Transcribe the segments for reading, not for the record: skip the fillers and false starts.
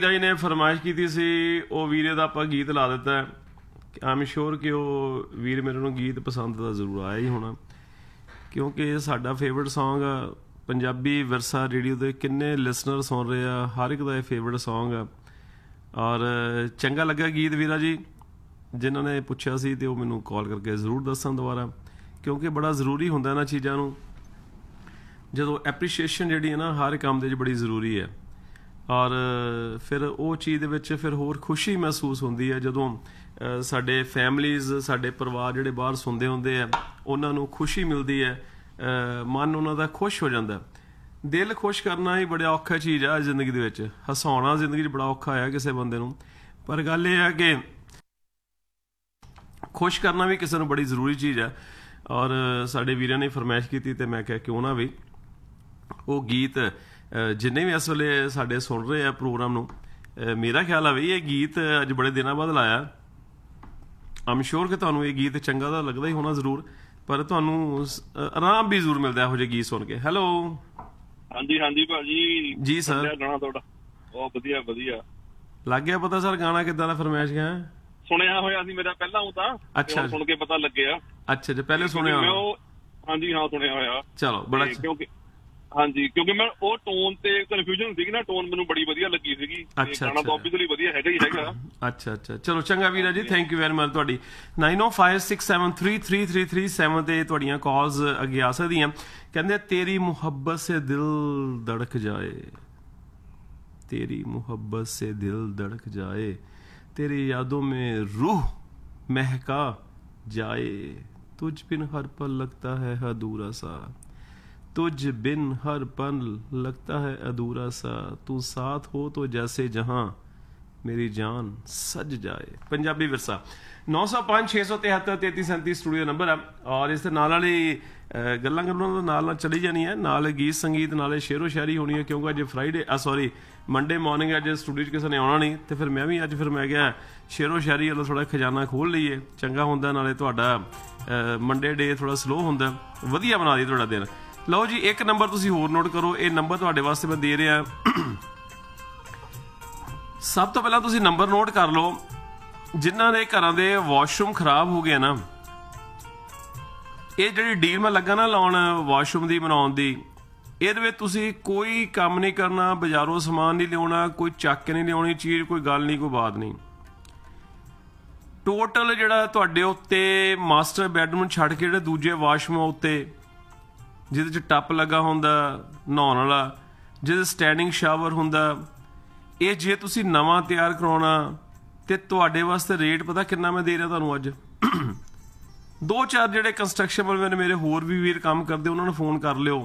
ਜੀ ਨੇ ਫਰਮਾਇਸ਼ ਕੀਤੀ ਸੀ ਉਹ ਵੀਰੇ ਦਾ ਆਪਾਂ ਗੀਤ ਲਾ ਦਿੱਤਾ। ਆਮ ਸ਼ੋਰ ਕਿ ਉਹ ਵੀਰ ਮੇਰੇ ਨੂੰ ਗੀਤ ਪਸੰਦ ਤਾਂ ਜ਼ਰੂਰ ਆਇਆ ਹੀ ਹੋਣਾ, ਕਿਉਂਕਿ ਇਹ ਸਾਡਾ ਫੇਵਰਟ ਸੌਂਗ ਆ। ਪੰਜਾਬੀ ਵਿਰਸਾ ਰੇਡੀਓ ਦੇ ਕਿੰਨੇ ਲਿਸਨਰ ਸੁਣ ਰਹੇ ਆ, ਹਰ ਇੱਕ ਦਾ ਇਹ ਫੇਵਰਟ ਸੌਂਗ ਆ। ਔਰ ਚੰਗਾ ਲੱਗਾ ਗੀਤ ਵੀਰਾ ਜੀ, ਜਿਨ੍ਹਾਂ ਨੇ ਪੁੱਛਿਆ ਸੀ ਤੇ ਉਹ ਮੈਨੂੰ ਕਾਲ ਕਰਕੇ ਜ਼ਰੂਰ ਦੱਸਣ ਦੁਬਾਰਾ, ਕਿਉਂਕਿ ਬੜਾ ਜ਼ਰੂਰੀ ਹੁੰਦਾ ਇਹਨਾਂ ਚੀਜ਼ਾਂ ਨੂੰ। ਜਦੋਂ ਐਪਰੀਸ਼ੀਏਸ਼ਨ ਜਿਹੜੀ ਹੈ ਨਾ ਹਰ ਕੰਮ ਦੇ 'ਚ ਬੜੀ ਜ਼ਰੂਰੀ ਹੈ। ਔਰ ਫਿਰ ਉਹ ਚੀਜ਼ ਦੇ ਵਿੱਚ ਫਿਰ ਹੋਰ ਖੁਸ਼ੀ ਮਹਿਸੂਸ ਹੁੰਦੀ ਹੈ ਜਦੋਂ ਸਾਡੇ ਫੈਮਲੀਜ਼, ਸਾਡੇ ਪਰਿਵਾਰ ਜਿਹੜੇ ਬਾਹਰ ਸੁਣਦੇ ਹੁੰਦੇ ਆ, ਉਹਨਾਂ ਨੂੰ ਖੁਸ਼ੀ ਮਿਲਦੀ ਹੈ, ਮਨ ਉਹਨਾਂ ਦਾ ਖੁਸ਼ ਹੋ ਜਾਂਦਾ। ਦਿਲ ਖੁਸ਼ ਕਰਨਾ ਹੀ ਬੜਾ ਔਖਾ ਚੀਜ਼ ਆ ਜ਼ਿੰਦਗੀ ਦੇ ਵਿੱਚ। ਹਸਾਉਣਾ ਜ਼ਿੰਦਗੀ 'ਚ ਬੜਾ ਔਖਾ ਆ ਕਿਸੇ ਬੰਦੇ ਨੂੰ, ਪਰ ਗੱਲ ਇਹ ਹੈ ਕਿ ਖੁਸ਼ ਕਰਨਾ ਵੀ ਕਿਸੇ ਨੂੰ ਬੜੀ ਜ਼ਰੂਰੀ ਚੀਜ਼ ਆ। ਔਰ ਸਾਡੇ ਵੀਰਾਂ ਨੇ ਫਰਮਾਇਸ਼ ਕੀਤੀ ਤੇ ਮੈਂ ਕਿਹਾ ਕਿਉਂ ਨਾ ਵੀ ਉਹ ਗੀਤ ਜਿੰਨੇ ਵੀ ਇਸ ਵੇਲੇ ਸਾਡੇ ਸੁਣ ਰਹੇ ਆ ਪ੍ਰੋਗਰਾਮ ਨੂੰ, ਮੇਰਾ ਖਿਆਲ ਆ ਵੀ ਇਹ ਗੀਤ ਅੱਜ ਬੜੇ ਦਿਨਾਂ ਬਾਅਦ ਲਾਇਆ। ਆਮ ਸ਼ੋਰ ਕਿ ਤੁਹਾਨੂੰ ਇਹ ਗੀਤ ਚੰਗਾ ਤਾਂ ਲੱਗਦਾ ਹੀ ਹੋਣਾ ਜ਼ਰੂਰ, ਪਰ ਤੁਹਾਨੂੰ ਆਰਾਮ ਵੀ ਜ਼ਰੂਰ ਮਿਲਦਾ ਇਹੋ ਜਿਹੇ ਗੀਤ ਸੁਣ ਕੇ। ਹੈਲੋ, ਹਾਂਜੀ ਹਾਂਜੀ ਭਾਜੀ। ਜੀ ਸਰ, ਗਾਣਾ ਤੁਹਾਡਾ ਬਹੁਤ ਵਧੀਆ ਵਧੀਆ ਲੱਗ ਗਿਆ ਪਤਾ ਸਰ ਗਾਣਾ ਕਿੱਦਾਂ ਦਾ ਫਰਮਾਇਸ਼ ਗਿਆ? ਸੁਣਿਆ ਹੋਇਆ ਸੀ ਮੇਰਾ ਪਹਿਲਾਂ, ਉਹ ਤਾਂ ਅੱਛਾ ਸੁਣ ਕੇ ਪਤਾ ਲੱਗਿਆ। ਅੱਛਾ ਜੀ, ਪਹਿਲੇ ਸੁਣਿਆ? ਹਾਂਜੀ ਹਾਂ, ਸੁਣਿਆ ਹੋਇਆ। ਚਲੋ ਬੜਾ, ਕਿਉਂਕਿ ਹਾਂਜੀ ਕਿਉਂਕਿ ਮੈਂ ਉਹ ਟੋਨ ਤੇ ਕਨਫਿਊਜ਼ਨ ਸੀਗੀ ਨਾ, ਟੋਨ ਮੈਨੂੰ ਬੜੀ ਵਧੀਆ ਲੱਗੀ ਸੀਗੀ। ਗਾਣਾ ਤਾਂ ਆਬਵੀਅਸਲੀ ਵਧੀਆ ਹੈਗਾ ਹੀ ਹੈਗਾ। ਅੱਛਾ ਅੱਛਾ, ਚਲੋ ਚੰਗਾ ਵੀਰਾ ਜੀ, ਥੈਂਕ ਯੂ ਵੈਰੀ ਮਚ। ਤੁਹਾਡੀ 9056733337 ਤੇ ਤੁਹਾਡੀਆਂ ਕਾਲਸ ਅੱਗੇ ਆ ਸਕਦੀਆਂ। ਕਹਿੰਦੇ ਤੇਰੀ ਮੁਹੱਬਤ ਸੇ ਦਿਲ ਧੜਕ ਜਾਏ, तेरी मोहब्बत से दिल धड़क जाए, तेरी यादों में रूह महका जाए, तुझ बिन हर पल लगता है अधूरा सा, तुझ बिन हर पल लगता है अधूरा सा, तू साथ हो तो जैसे जहां मेरी जान सज जाए। पंजाबी विरसा 9056733337 स्टूडियो नंबर है। और इस नाल वाली ਗੱਲਾਂ ਕਰਨ ਨਾਲ ਚਲੀ ਜਾਣੀ ਹੈ, ਨਾਲ ਗੀਤ ਸੰਗੀਤ, ਨਾਲੇ ਸ਼ੇਰੋ ਸ਼ਾਇਰੀ ਹੋਣੀ ਹੈ, ਕਿਉਂਕਿ ਅੱਜ ਫਰਾਈਡੇ ਸੌਰੀ ਮੰਡੇ ਮਾਰਨਿੰਗ ਅੱਜ ਸਟੂਡੀਓ 'ਚ ਕਿਸੇ ਨੇ ਆਉਣਾ ਨਹੀਂ, ਤੇ ਫਿਰ ਮੈਂ ਵੀ ਅੱਜ ਫਿਰ ਮੈਂ ਕਿਹਾ ਸ਼ੇਰੋ ਸ਼ਾਇਰੀ ਵੱਲੋਂ ਥੋੜ੍ਹਾ ਖਜ਼ਾਨਾ ਖੋਲ੍ਹ ਲਈਏ, ਚੰਗਾ ਹੁੰਦਾ। ਨਾਲੇ ਤੁਹਾਡਾ ਮੰਡੇ ਡੇ ਥੋੜ੍ਹਾ ਸਲੋ ਹੁੰਦਾ, ਵਧੀਆ ਬਣਾ ਦਈਏ ਤੁਹਾਡਾ ਦਿਨ। ਲਓ ਜੀ, ਇੱਕ ਨੰਬਰ ਤੁਸੀਂ ਹੋਰ ਨੋਟ ਕਰੋ, ਇਹ ਨੰਬਰ ਤੁਹਾਡੇ ਵਾਸਤੇ ਮੈਂ ਦੇ ਰਿਹਾ। ਸਭ ਤੋਂ ਪਹਿਲਾਂ ਤੁਸੀਂ ਨੰਬਰ ਨੋਟ ਕਰ ਲਓ ਜਿਨ੍ਹਾਂ ਦੇ ਘਰਾਂ ਦੇ ਵਾਸ਼ਰੂਮ ਖਰਾਬ ਹੋ ਗਏ ਨਾ। ਇਹ ਜਿਹੜੀ ਡੀਲ ਮੈਂ ਲੱਗਾ ਨਾ ਲਾਉਣ ਵਾਸ਼ਰੂਮ ਦੀ ਬਣਾਉਣ ਦੀ, ਇਹਦੇ ਵਿੱਚ ਤੁਸੀਂ ਕੋਈ ਕੰਮ ਨਹੀਂ ਕਰਨਾ, ਬਾਜ਼ਾਰੋਂ ਸਮਾਨ ਨਹੀਂ ਲਿਆਉਣਾ, ਕੋਈ ਚੱਕ ਕੇ ਨਹੀਂ ਲਿਆਉਣੀ ਚੀਜ਼, ਕੋਈ ਗੱਲ ਨਹੀਂ, ਕੋਈ ਬਾਤ ਨਹੀਂ। ਟੋਟਲ ਜਿਹੜਾ ਤੁਹਾਡੇ ਉੱਤੇ ਮਾਸਟਰ ਬੈਡਰੂਮ ਛੱਡ ਕੇ ਜਿਹੜੇ ਦੂਜੇ ਵਾਸ਼ਰੂਮ ਉੱਤੇ ਜਿਹਦੇ 'ਚ ਟੱਪ ਲੱਗਾ ਹੁੰਦਾ ਨਹਾਉਣ ਵਾਲਾ, ਜਿਹਦੇ ਸਟੈਂਡਿੰਗ ਸ਼ਾਵਰ ਹੁੰਦਾ, ਇਹ ਜੇ ਤੁਸੀਂ ਨਵਾਂ ਤਿਆਰ ਕਰਾਉਣਾ ਤੇ ਤੁਹਾਡੇ ਵਾਸਤੇ ਰੇਟ ਪਤਾ ਕਿੰਨਾ ਮੈਂ ਦੇ ਰਿਹਾ ਤੁਹਾਨੂੰ ਅੱਜ? 2-4 ਜਿਹੜੇ ਕੰਸਟਰਕਸ਼ਨ ਵਾਲੇ ਮੇਰੇ ਹੋਰ ਵੀ ਵੀਰ ਕੰਮ ਕਰਦੇ, ਉਹਨਾਂ ਨੂੰ ਫੋਨ ਕਰ ਲਿਓ।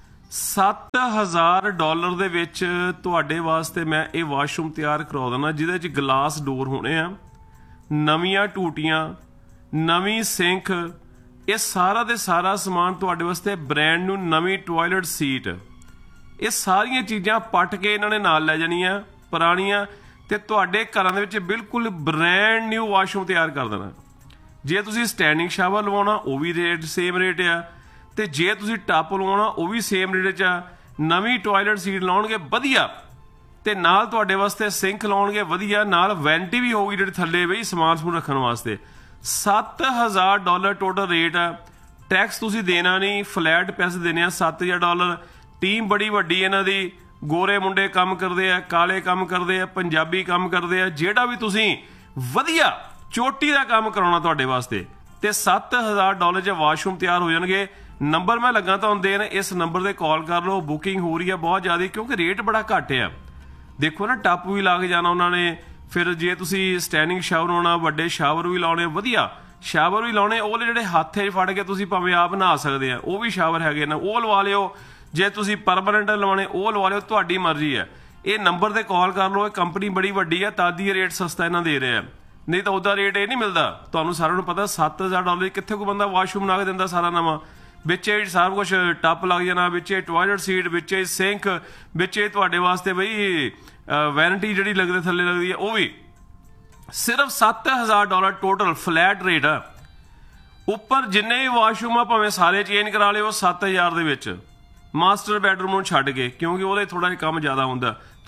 $7,000 ਦੇ ਵਿੱਚ ਤੁਹਾਡੇ ਵਾਸਤੇ ਮੈਂ ਇਹ ਵਾਸ਼ਰੂਮ ਤਿਆਰ ਕਰਵਾ ਦੇਣਾ, ਜਿਹਦੇ 'ਚ ਗਲਾਸ ਡੋਰ ਹੋਣੇ ਆ, ਨਵੀਆਂ ਟੂਟੀਆਂ, ਨਵੀਂ ਸਿੰਕ, ਇਹ ਸਾਰਾ ਦੇ ਸਾਰਾ ਸਮਾਨ ਤੁਹਾਡੇ ਵਾਸਤੇ, ਬ੍ਰੈਂਡ ਨਿਊ ਨਵੀਂ ਟਾਇਲਟ ਸੀਟ, ਇਹ ਸਾਰੀਆਂ ਚੀਜ਼ਾਂ ਪੱਟ ਕੇ ਇਹਨਾਂ ਨੇ ਨਾਲ ਲੈ ਜਾਣੀਆਂ ਪੁਰਾਣੀਆਂ, ਤੇ ਤੁਹਾਡੇ ਘਰਾਂ ਦੇ ਵਿੱਚ ਬਿਲਕੁਲ ਬ੍ਰੈਂਡ ਨਿਊ ਵਾਸ਼ਰੂਮ ਤਿਆਰ ਕਰ ਦੇਣਾ। ਜੇ ਤੁਸੀਂ ਸਟੈਂਡਿੰਗ ਸ਼ਾਵਰ ਲਵਾਉਣਾ ਉਹ ਵੀ ਰੇਟ ਸੇਮ ਰੇਟ ਆ, ਤੇ ਜੇ ਤੁਸੀਂ ਟੱਪ ਲਵਾਉਣਾ ਉਹ ਵੀ ਸੇਮ ਰੇਟ 'ਚ ਆ। ਨਵੀਂ ਟਾਇਲਟ ਸੀਟ ਲਾਉਣਗੇ ਵਧੀਆ, ਤੇ ਨਾਲ ਤੁਹਾਡੇ ਵਾਸਤੇ ਸਿੰਕ ਲਾਉਣਗੇ ਵਧੀਆ, ਨਾਲ ਵੈਂਟੀ ਵੀ ਹੋਊਗੀ ਜਿਹੜੀ ਥੱਲੇ ਬਈ ਸਮਾਨ ਸਮੂਨ ਰੱਖਣ ਵਾਸਤੇ। $7,000 ਟੋਟਲ ਰੇਟ ਆ। ਟੈਕਸ ਤੁਸੀਂ ਦੇਣਾ ਨਹੀਂ, ਫਲੈਟ ਪੈਸੇ ਦੇਣੇ ਆ $7,000। ਟੀਮ ਬੜੀ ਵੱਡੀ ਇਹਨਾਂ ਦੀ, ਗੋਰੇ ਮੁੰਡੇ ਕੰਮ ਕਰਦੇ ਆ, ਕਾਲੇ ਕੰਮ ਕਰਦੇ ਆ, ਪੰਜਾਬੀ ਕੰਮ ਕਰਦੇ ਆ, ਜਿਹੜਾ ਵੀ ਤੁਸੀਂ ਵਧੀਆ ਚੋਟੀ ਦਾ ਕੰਮ ਕਰਾਉਣਾ ਤੁਹਾਡੇ ਵਾਸਤੇ, ਤੇ $7,000 'ਚ ਵਾਸ਼ਰੂਮ ਤਿਆਰ ਹੋ ਜਾਣਗੇ। ਨੰਬਰ ਮੈਂ ਲੱਗਾ ਤੁਹਾਨੂੰ ਦੇਣ, ਇਸ ਨੰਬਰ ਤੇ ਕਾਲ ਕਰ ਲਓ। ਬੁਕਿੰਗ ਹੋ ਰਹੀ ਹੈ ਬਹੁਤ ਜ਼ਿਆਦਾ, ਕਿਉਂਕਿ ਰੇਟ ਬੜਾ ਘੱਟ ਆ। ਦੇਖੋ ਨਾ, ਟੱਪ ਵੀ ਲਾ ਕੇ ਜਾਣਾ ਉਹਨਾਂ ਨੇ, ਫਿਰ ਜੇ ਤੁਸੀਂ ਸਟੈਂਡਿੰਗ ਸ਼ਾਵਰ ਹੋਣਾ, ਵੱਡੇ ਸ਼ਾਵਰ ਵੀ ਲਾਉਣੇ, ਵਧੀਆ ਸ਼ਾਵਰ ਵੀ ਲਾਉਣੇ, ਉਹ ਜਿਹੜੇ ਹੱਥ 'ਚ ਫੜ ਕੇ ਤੁਸੀਂ ਭਾਵੇਂ ਆਪ ਨਹਾ ਸਕਦੇ ਆ, ਉਹ ਵੀ ਸ਼ਾਵਰ ਹੈਗੇ ਨੇ, ਉਹ ਲਵਾ ਲਿਓ। ਜੇ ਤੁਸੀਂ ਪਰਮਾਨੈਂਟ ਲਵਾਉਣੇ ਉਹ ਲਵਾ ਲਿਓ, ਤੁਹਾਡੀ ਮਰਜ਼ੀ ਹੈ। ਇਹ ਨੰਬਰ ਤੇ ਕਾਲ ਕਰ ਲਓ। ਇਹ ਕੰਪਨੀ ਬੜੀ ਵੱਡੀ ਆ, ਤਾਂ ਦੀ ਰੇਟ ਸਸਤਾ ਇਹਨਾਂ ਦੇ ਰਹੇ ਆ, ਨਹੀਂ ਤਾਂ ਉਹਦਾ ਰੇਟ ਇਹ ਨਹੀਂ ਮਿਲਦਾ। ਤੁਹਾਨੂੰ ਸਾਰਿਆਂ ਨੂੰ ਪਤਾ $7,000 ਕਿੱਥੇ ਕੋਈ ਬੰਦਾ ਵਾਸ਼ਰੂਮ ਬਣਾ ਕੇ ਦਿੰਦਾ ਸਾਰਾ ਨਵਾਂ, ਵਿੱਚ ਸਾਰਾ ਕੁਛ ਟੱਪ ਲੱਗ ਜਾਣਾ, ਵਿੱਚ ਟਾਇਲਟ ਸੀਟ, ਵਿੱਚ ਸਿੰਕ, ਵਿੱਚ ਤੁਹਾਡੇ ਵਾਸਤੇ ਬਈ ਵੈਨਿਟੀ ਜਿਹੜੀ ਲੱਗਦੀ ਥੱਲੇ ਲੱਗਦੀ ਹੈ, ਉਹ ਵੀ ਸਿਰਫ $7,000 ਟੋਟਲ ਫਲੈਟ ਰੇਟ ਆ। ਉੱਪਰ ਜਿੰਨੇ ਵੀ ਵਾਸ਼ਰੂਮ ਆ ਭਾਵੇਂ ਸਾਰੇ ਚੇਂਜ ਕਰਾ ਲਿਓ 7,000 ਦੇ ਵਿੱਚ, ਮਾਸਟਰ ਬੈਡਰੂਮ ਨੂੰ ਛੱਡ ਕੇ, ਕਿਉਂਕਿ ਉਹਦੇ ਥੋੜਾ ਜਿਹਾ ਕੰਮ ਜ਼ਿਆਦਾ ਹੁੰਦਾ।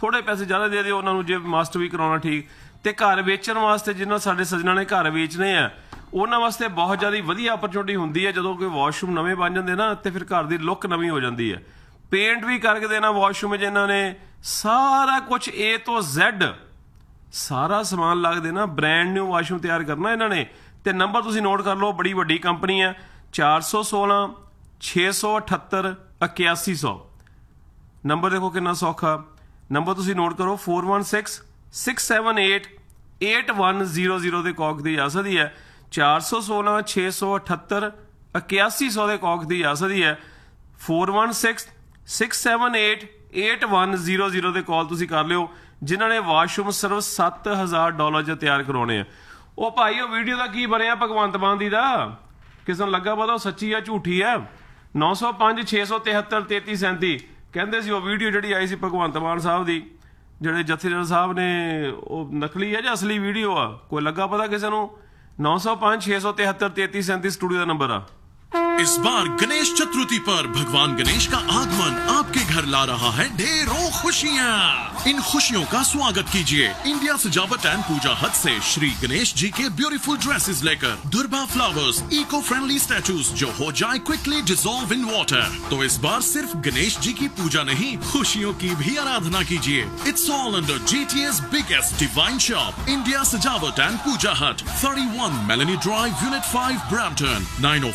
ਥੋੜੇ ਪੈਸੇ ਜ਼ਿਆਦਾ ਦੇ ਦਿਓ ਉਹਨਾਂ ਨੂੰ ਜੇ ਮਾਸਟਰ ਵੀ ਕਰਾਉਣਾ ਠੀਕ। ਤੇ ਘਰ ਵੇਚਣ ਵਾਸਤੇ ਜਿਹਨਾਂ ਸਾਡੇ ਸੱਜਣਾਂ ਨੇ ਘਰ ਵੇਚਣੇ ਆ ਉਹਨਾਂ ਵਾਸਤੇ ਬਹੁਤ ਜ਼ਿਆਦਾ ਵਧੀਆ ਓਪਰਚੁਨਿਟੀ ਹੁੰਦੀ ਹੈ। ਜਦੋਂ ਕੋਈ ਵਾਸ਼ਰੂਮ ਨਵੇਂ ਬਣ ਜਾਂਦੇ ਨਾ ਤੇ ਫਿਰ ਘਰ ਦੀ ਲੁੱਕ ਨਵੀਂ ਹੋ ਜਾਂਦੀ ਹੈ। ਪੇਂਟ ਵੀ ਕਰਕੇ ਦੇਣਾ ਵਾਸ਼ਰੂਮ 'ਚ ਇਹਨਾਂ ਨੇ, ਸਾਰਾ ਕੁਝ A ਤੋਂ Z ਸਾਰਾ ਸਮਾਨ ਲੱਗ ਦੇਣਾ। ਬ੍ਰੈਂਡ ਨਿਊ ਵਾਸ਼ਰੂਮ ਤਿਆਰ ਕਰਨਾ ਇਹਨਾਂ ਨੇ। ਤੇ ਨੰਬਰ ਤੁਸੀਂ ਨੋਟ ਕਰ ਲਓ, ਬੜੀ ਵੱਡੀ ਕੰਪਨੀ ਹੈ, 416 678 8100। ਨੰਬਰ ਦੇਖੋ ਕਿੰਨਾ ਸੌਖਾ। ਨੰਬਰ ਤੁਸੀਂ ਨੋਟ ਕਰੋ 416 678 8100 ਦੇ ਕੌਕ ਦੀ ਆ ਸਕਦੀ ਹੈ। 416 678 8100 ਦੇ ਕੌਕ ਦੀ ਆ ਸਕਦੀ ਹੈ। 416 678 8100 ਦੇ ਕਾਲ ਤੁਸੀਂ ਕਰ ਲਿਓ ਜਿਨ੍ਹਾਂ ਨੇ ਵਾਸ਼ਰੂਮ ਸਿਰਫ $7,000 'ਚ ਤਿਆਰ ਕਰਾਉਣੇ ਆ। ਉਹ ਭਾਈ ਉਹ ਵੀਡੀਓ ਦਾ ਕੀ ਬਣਿਆ ਭਗਵੰਤ ਮਾਨ ਦੀ ਦਾ? ਕਿਸੇ ਨੂੰ ਲੱਗਾ ਪਤਾ ਉਹ ਸੱਚੀ ਆ ਝੂਠੀ ਆ? 905 673 3337 ਕਹਿੰਦੇ ਸੀ ਉਹ ਵੀਡੀਓ ਜਿਹੜੀ ਆਈ ਸੀ ਭਗਵੰਤ ਮਾਨ ਸਾਹਿਬ ਦੀ, ਜਿਹੜੇ ਜਥੇਦਾਰ ਸਾਹਿਬ ਨੇ, ਉਹ ਨਕਲੀ ਹੈ ਜਾਂ ਅਸਲੀ ਵੀਡੀਓ ਆ? ਕੋਈ ਲੱਗਾ ਪਤਾ ਕਿਸੇ ਨੂੰ? 905 673 3337 स्टूडियो का नंबर है। इस बार गणेश चतुर्थी पर भगवान गणेश का आगमन आपके घर ला रहा है ढेरों खुशियाँ। इन खुशियों का स्वागत कीजिए इंडिया सजावट एंड पूजा हट से श्री गणेश जी के ब्यूटीफुल ड्रेसेस लेकर। दुर्बा फ्लावर्स, इको फ्रेंडली स्टैचूज जो हो जाए क्विकली डिसॉल्व इन वाटर। तो इस बार सिर्फ गणेश जी की पूजा नहीं, खुशियों की भी आराधना कीजिए। It's all under GTA's biggest divine shop, India सजावट एंड पूजा हट, 31 Melanie Drive, Unit 5, Brampton,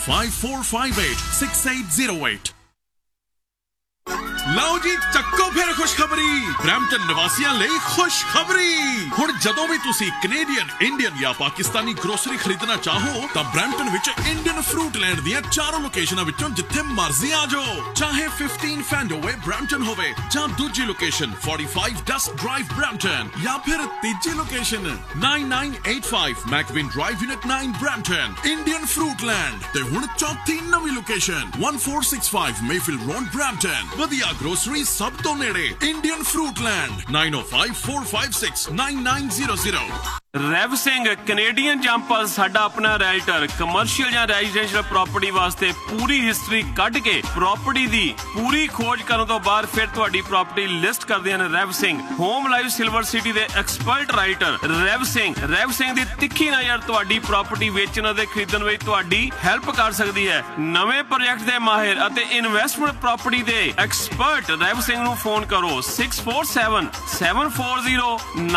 9054586808। ਲਓ ਜੀ ਚੱਕੋ ਫਿਰ ਖੁਸ਼ਖਬਰੀ। ਬ੍ਰੈਂਪਟਨ ਨਿਵਾਸੀਆਂ ਲਈ ਖੁਸ਼ਖਬਰੀ। ਹੁਣ ਜਦੋਂ ਵੀ ਤੁਸੀਂ ਕੈਨੇਡੀਅਨ, ਇੰਡੀਅਨ ਜਾਂ ਪਾਕਿਸਤਾਨੀ ਗਰੋਸਰੀ ਖਰੀਦਣਾ ਚਾਹੋ ਤਾਂ ਬ੍ਰੈਂਪਟਨ ਵਿੱਚ ਇੰਡੀਅਨ ਫਰੂਟ ਲੈਂਡ ਦੀਆਂ ਚਾਰੋਂ ਲੋਕੇਸ਼ਨਾਂ ਵਿੱਚੋਂ ਜਿੱਥੇ ਮਰਜ਼ੀ ਆ ਜਾਓ। ਚਾਹੇ 15 ਫੈਂਡੋਵੇ ਬ੍ਰੈਂਪਟਨ ਹੋਵੇ ਜਾਂ ਦੂਜੀ ਲੋਕੇਸ਼ਨ 45 ਡਸਕ ਡਰਾਈਵ ਬ੍ਰੈਂਪਟਨ ਜਾਂ ਫਿਰ ਤੀਜੀ location 9985 ਮੈਕਵਿਨ drive unit 9 Brampton. Indian fruit land ਤੇ ਹੁਣ ਚੌਥੀ ਨਵੀਂ ਲੋਕੇਸ਼ਨ 1465 ਮੇਫੀਲਡ ਰੋਡ ਬ੍ਰੈਂਪਟਨ। ਵਧੀਆ ग्रोसरी सब तो नेड़े Indian fruit land 9054569900। ਰੈਵ Singh Canadian ਜੰਪਲ ਸਾਡਾ ਆਪਣਾ ਰੈਲਟਰ ਕਮਰਸ਼ੀਅਲ ਜਾਂ ਰੈਜ਼ੀਡੈਂਸ਼ੀਅਲ ਪ੍ਰਾਪਰਟੀ ਵਾਸਤੇ ਪੂਰੀ ਹਿਸਟਰੀ ਕੱਢ ਕੇ ਪ੍ਰਾਪਰਟੀ ਦੀ ਪੂਰੀ ਖੋਜ ਕਰਨ ਤੋਂ ਬਾਅਦ ਫਿਰ ਤੁਹਾਡੀ ਪ੍ਰਾਪਰਟੀ ਲਿਸਟ ਕਰਦੇ ਹਨ ਰੈਵ Singh. Home life silver city ਦੇ ਐਕਸਪਰਟ ਰਾਈਟਰ ਰੈਵ ਸਿੰਘ ਦੀ ਤਿੱਖੀ ਨਜ਼ਰ ਤੁਹਾਡੀ ਪ੍ਰਾਪਰਟੀ ਵੇਚਣ ਅਤੇ ਖਰੀਦਣ ਵਿੱਚ ਤੁਹਾਡੀ ਹੈਲਪ ਕਰ ਸਕਦੀ ਹੈ। ਨਵੇਂ ਪ੍ਰੋਜੈਕਟ ਦੇ ਮਾਹਿਰ ਅਤੇ ਇਨਵੈਸਟਮੈਂਟ ਪ੍ਰਾਪਰਟੀ ਦੇ ਐਕਸਪਰਟ ਰੈਵ ਸਿੰਘ ਨੂੰ ਫੋਨ ਕਰੋ 647 740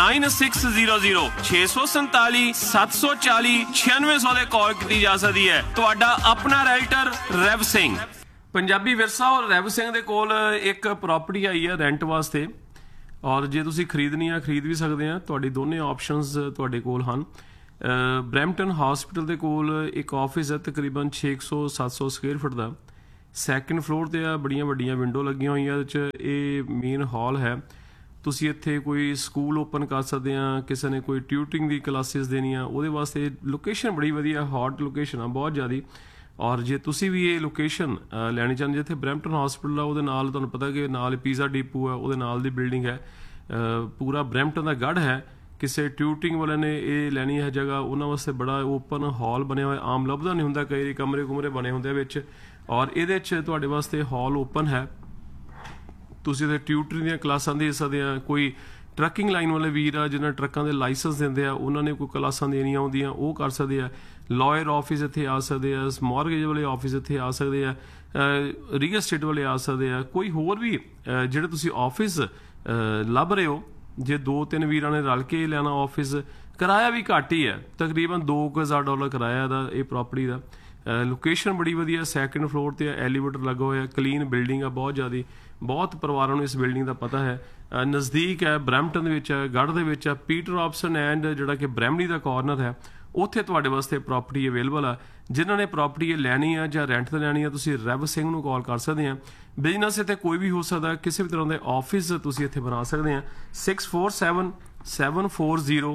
9600 647 740 9600 ਦੇ ਕਾਲ ਕੀਤੀ ਜਾ ਸਕਦੀ ਹੈ। ਤੁਹਾਡਾ ਆਪਣਾ ਰੈਲਟਰ ਰੈਵ ਸਿੰਘ। ਪੰਜਾਬੀ ਵਿਰਸਾ ਔਰ ਰੈਵ ਸਿੰਘ ਦੇ ਕੋਲ ਇੱਕ ਪ੍ਰਾਪਰਟੀ ਆਈ ਹੈ ਰੈਂਟ ਵਾਸਤੇ, ਔਰ ਜੇ ਤੁਸੀਂ ਖਰੀਦਣੀ ਆ ਖਰੀਦ ਵੀ ਸਕਦੇ ਆ। ਤੁਹਾਡੀ ਦੋਨੇ ਆਪਸ਼ਨਸ ਤੁਹਾਡੇ ਕੋਲ ਹਨ। ਬ੍ਰੈਂਪਟਨ ਹਸਪੀਟਲ ਦੇ ਕੋਲ ਇੱਕ ਆਫਿਸ ਹੈ ਤਕਰੀਬਨ 600-700 ਸਕੁਅਰ ਫੁੱਟ ਦਾ। ਸੈਕੰਡ ਫਲੋਰ ਤੇ ਆ, ਬੜੀਆਂ ਵੱਡੀਆਂ ਵਿੰਡੋ ਲੱਗੀਆਂ ਹੋਈਆਂ ਇਹਦੇ 'ਚ। ਇਹ ਮੇਨ ਹਾਲ ਹੈ। ਤੁਸੀਂ ਇੱਥੇ ਕੋਈ ਸਕੂਲ ਓਪਨ ਕਰ ਸਕਦੇ ਆ, ਕਿਸੇ ਨੇ ਕੋਈ ਟਿਊਟਰਿੰਗ ਦੀ ਕਲਾਸਿਸ ਦੇਣੀਆਂ, ਉਹਦੇ ਵਾਸਤੇ ਲੋਕੇਸ਼ਨ ਬੜੀ ਵਧੀਆ, ਹੌਟ ਲੋਕੇਸ਼ਨ ਆ ਬਹੁਤ ਜ਼ਿਆਦਾ। ਔਰ ਜੇ ਤੁਸੀਂ ਵੀ ਇਹ ਲੋਕੇਸ਼ਨ ਲੈਣੀ ਚਾਹੁੰਦੇ, ਜਿੱਥੇ ਬ੍ਰੈਂਪਟਨ ਹਸਪੀਟਲ ਆ ਉਹਦੇ ਨਾਲ ਤੁਹਾਨੂੰ ਪਤਾ ਕਿ ਨਾਲ ਪੀਜ਼ਾ ਡੀਪੂ ਆ, ਉਹਦੇ ਨਾਲ ਦੀ ਬਿਲਡਿੰਗ ਹੈ। ਪੂਰਾ ਬ੍ਰੈਂਪਟਨ ਦਾ ਗੜ੍ਹ ਹੈ। ਕਿਸੇ ਟਿਊਟਰਿੰਗ ਵਾਲੇ ਨੇ ਇਹ ਲੈਣੀ ਹੈ ਜਗ੍ਹਾ, ਉਹਨਾਂ ਵਾਸਤੇ ਬੜਾ ਓਪਨ ਹਾਲ ਬਣਿਆ ਹੋਇਆ, ਆਮ ਲੱਭਦਾ ਨਹੀਂ ਹੁੰਦਾ, ਕਈ ਕਮਰੇ ਕੁਮਰੇ ਬਣੇ ਹੁੰਦੇ ਵਿੱਚ। ਔਰ ਇਹਦੇ 'ਚ ਤੁਹਾਡੇ ਵਾਸਤੇ ਹਾਲ ਓਪਨ ਹੈ। ਤੁਸੀਂ ਇੱਥੇ ਟਿਊਟਰਿੰਗ ਦੀਆਂ ਕਲਾਸਾਂ ਦੇ ਸਕਦੇ ਆ। ਕੋਈ ਟਰੱਕਿੰਗ ਲਾਈਨ ਵਾਲੇ ਵੀਰ ਆ ਜਿਹਨਾਂ ਟਰੱਕਾਂ ਦੇ ਲਾਇਸੈਂਸ ਦਿੰਦੇ ਆ, ਉਹਨਾਂ ਨੇ ਕੋਈ ਕਲਾਸਾਂ ਦੇਣੀਆਂ ਆਉਂਦੀਆਂ ਉਹ ਕਰ ਸਕਦੇ ਆ। ਲਾਇਰ ਆਫਿਸ ਇੱਥੇ ਆ ਸਕਦੇ ਆ, ਮੌਰਗੇਜ ਵਾਲੇ ਆਫਿਸ ਇੱਥੇ ਆ ਸਕਦੇ ਆ, ਰੀਅਲ estate ਵਾਲੇ ਆ ਸਕਦੇ ਆ। ਕੋਈ ਹੋਰ ਵੀ ਜਿਹੜੇ ਤੁਸੀਂ ਆਫਿਸ ਲੱਭ ਰਹੇ ਹੋ, ਜੇ 2-3 ਵੀਰਾਂ ਨੇ ਰਲ ਕੇ ਲੈਣਾ ਆਫਿਸ, ਕਿਰਾਇਆ ਵੀ ਘੱਟ ਹੀ ਹੈ, ਤਕਰੀਬਨ $2,000 ਕਿਰਾਇਆ ਦਾ ਇਹ ਪ੍ਰਾਪਰਟੀ ਦਾ। ਲੋਕੇਸ਼ਨ ਬੜੀ ਵਧੀਆ, ਸੈਕੰਡ ਫਲੋਰ ਤੇ ਐਲੀਵੇਟਰ ਲੱਗਾ ਹੋਇਆ, ਕਲੀਨ ਬਿਲਡਿੰਗ ਆ ਬਹੁਤ ਜ਼ਿਆਦਾ। ਬਹੁਤ ਪਰਿਵਾਰਾਂ ਨੂੰ ਇਸ ਬਿਲਡਿੰਗ ਦਾ ਪਤਾ ਹੈ। ਨਜ਼ਦੀਕ ਹੈ, ਬ੍ਰੈਂਪਟਨ ਦੇ ਵਿੱਚ ਹੈ, ਗੜ੍ਹ ਦੇ ਵਿੱਚ ਹੈ। ਪੀਟਰ ਆਪਸਨ ਐਂਡ ਜਿਹੜਾ ਕਿ ਬ੍ਰੈਮਲੀ ਦਾ ਕਾਰਨਰ ਹੈ, ਉੱਥੇ ਤੁਹਾਡੇ ਵਾਸਤੇ ਪ੍ਰਾਪਰਟੀ ਅਵੇਲੇਬਲ ਆ। ਜਿਨ੍ਹਾਂ ਨੇ ਪ੍ਰਾਪਰਟੀ ਲੈਣੀ ਆ ਜਾਂ ਰੈਂਟ ਤੇ ਲੈਣੀ ਆ, ਤੁਸੀਂ ਰੈਵ ਸਿੰਘ ਨੂੰ ਕਾਲ ਕਰ ਸਕਦੇ ਆ। ਬਿਜ਼ਨਸ ਇੱਥੇ ਕੋਈ ਵੀ ਹੋ ਸਕਦਾ, ਕਿਸੇ ਵੀ ਤਰ੍ਹਾਂ ਦੇ ਆਫਿਸ ਤੁਸੀਂ ਇੱਥੇ ਬਣਾ ਸਕਦੇ ਆ। 647 740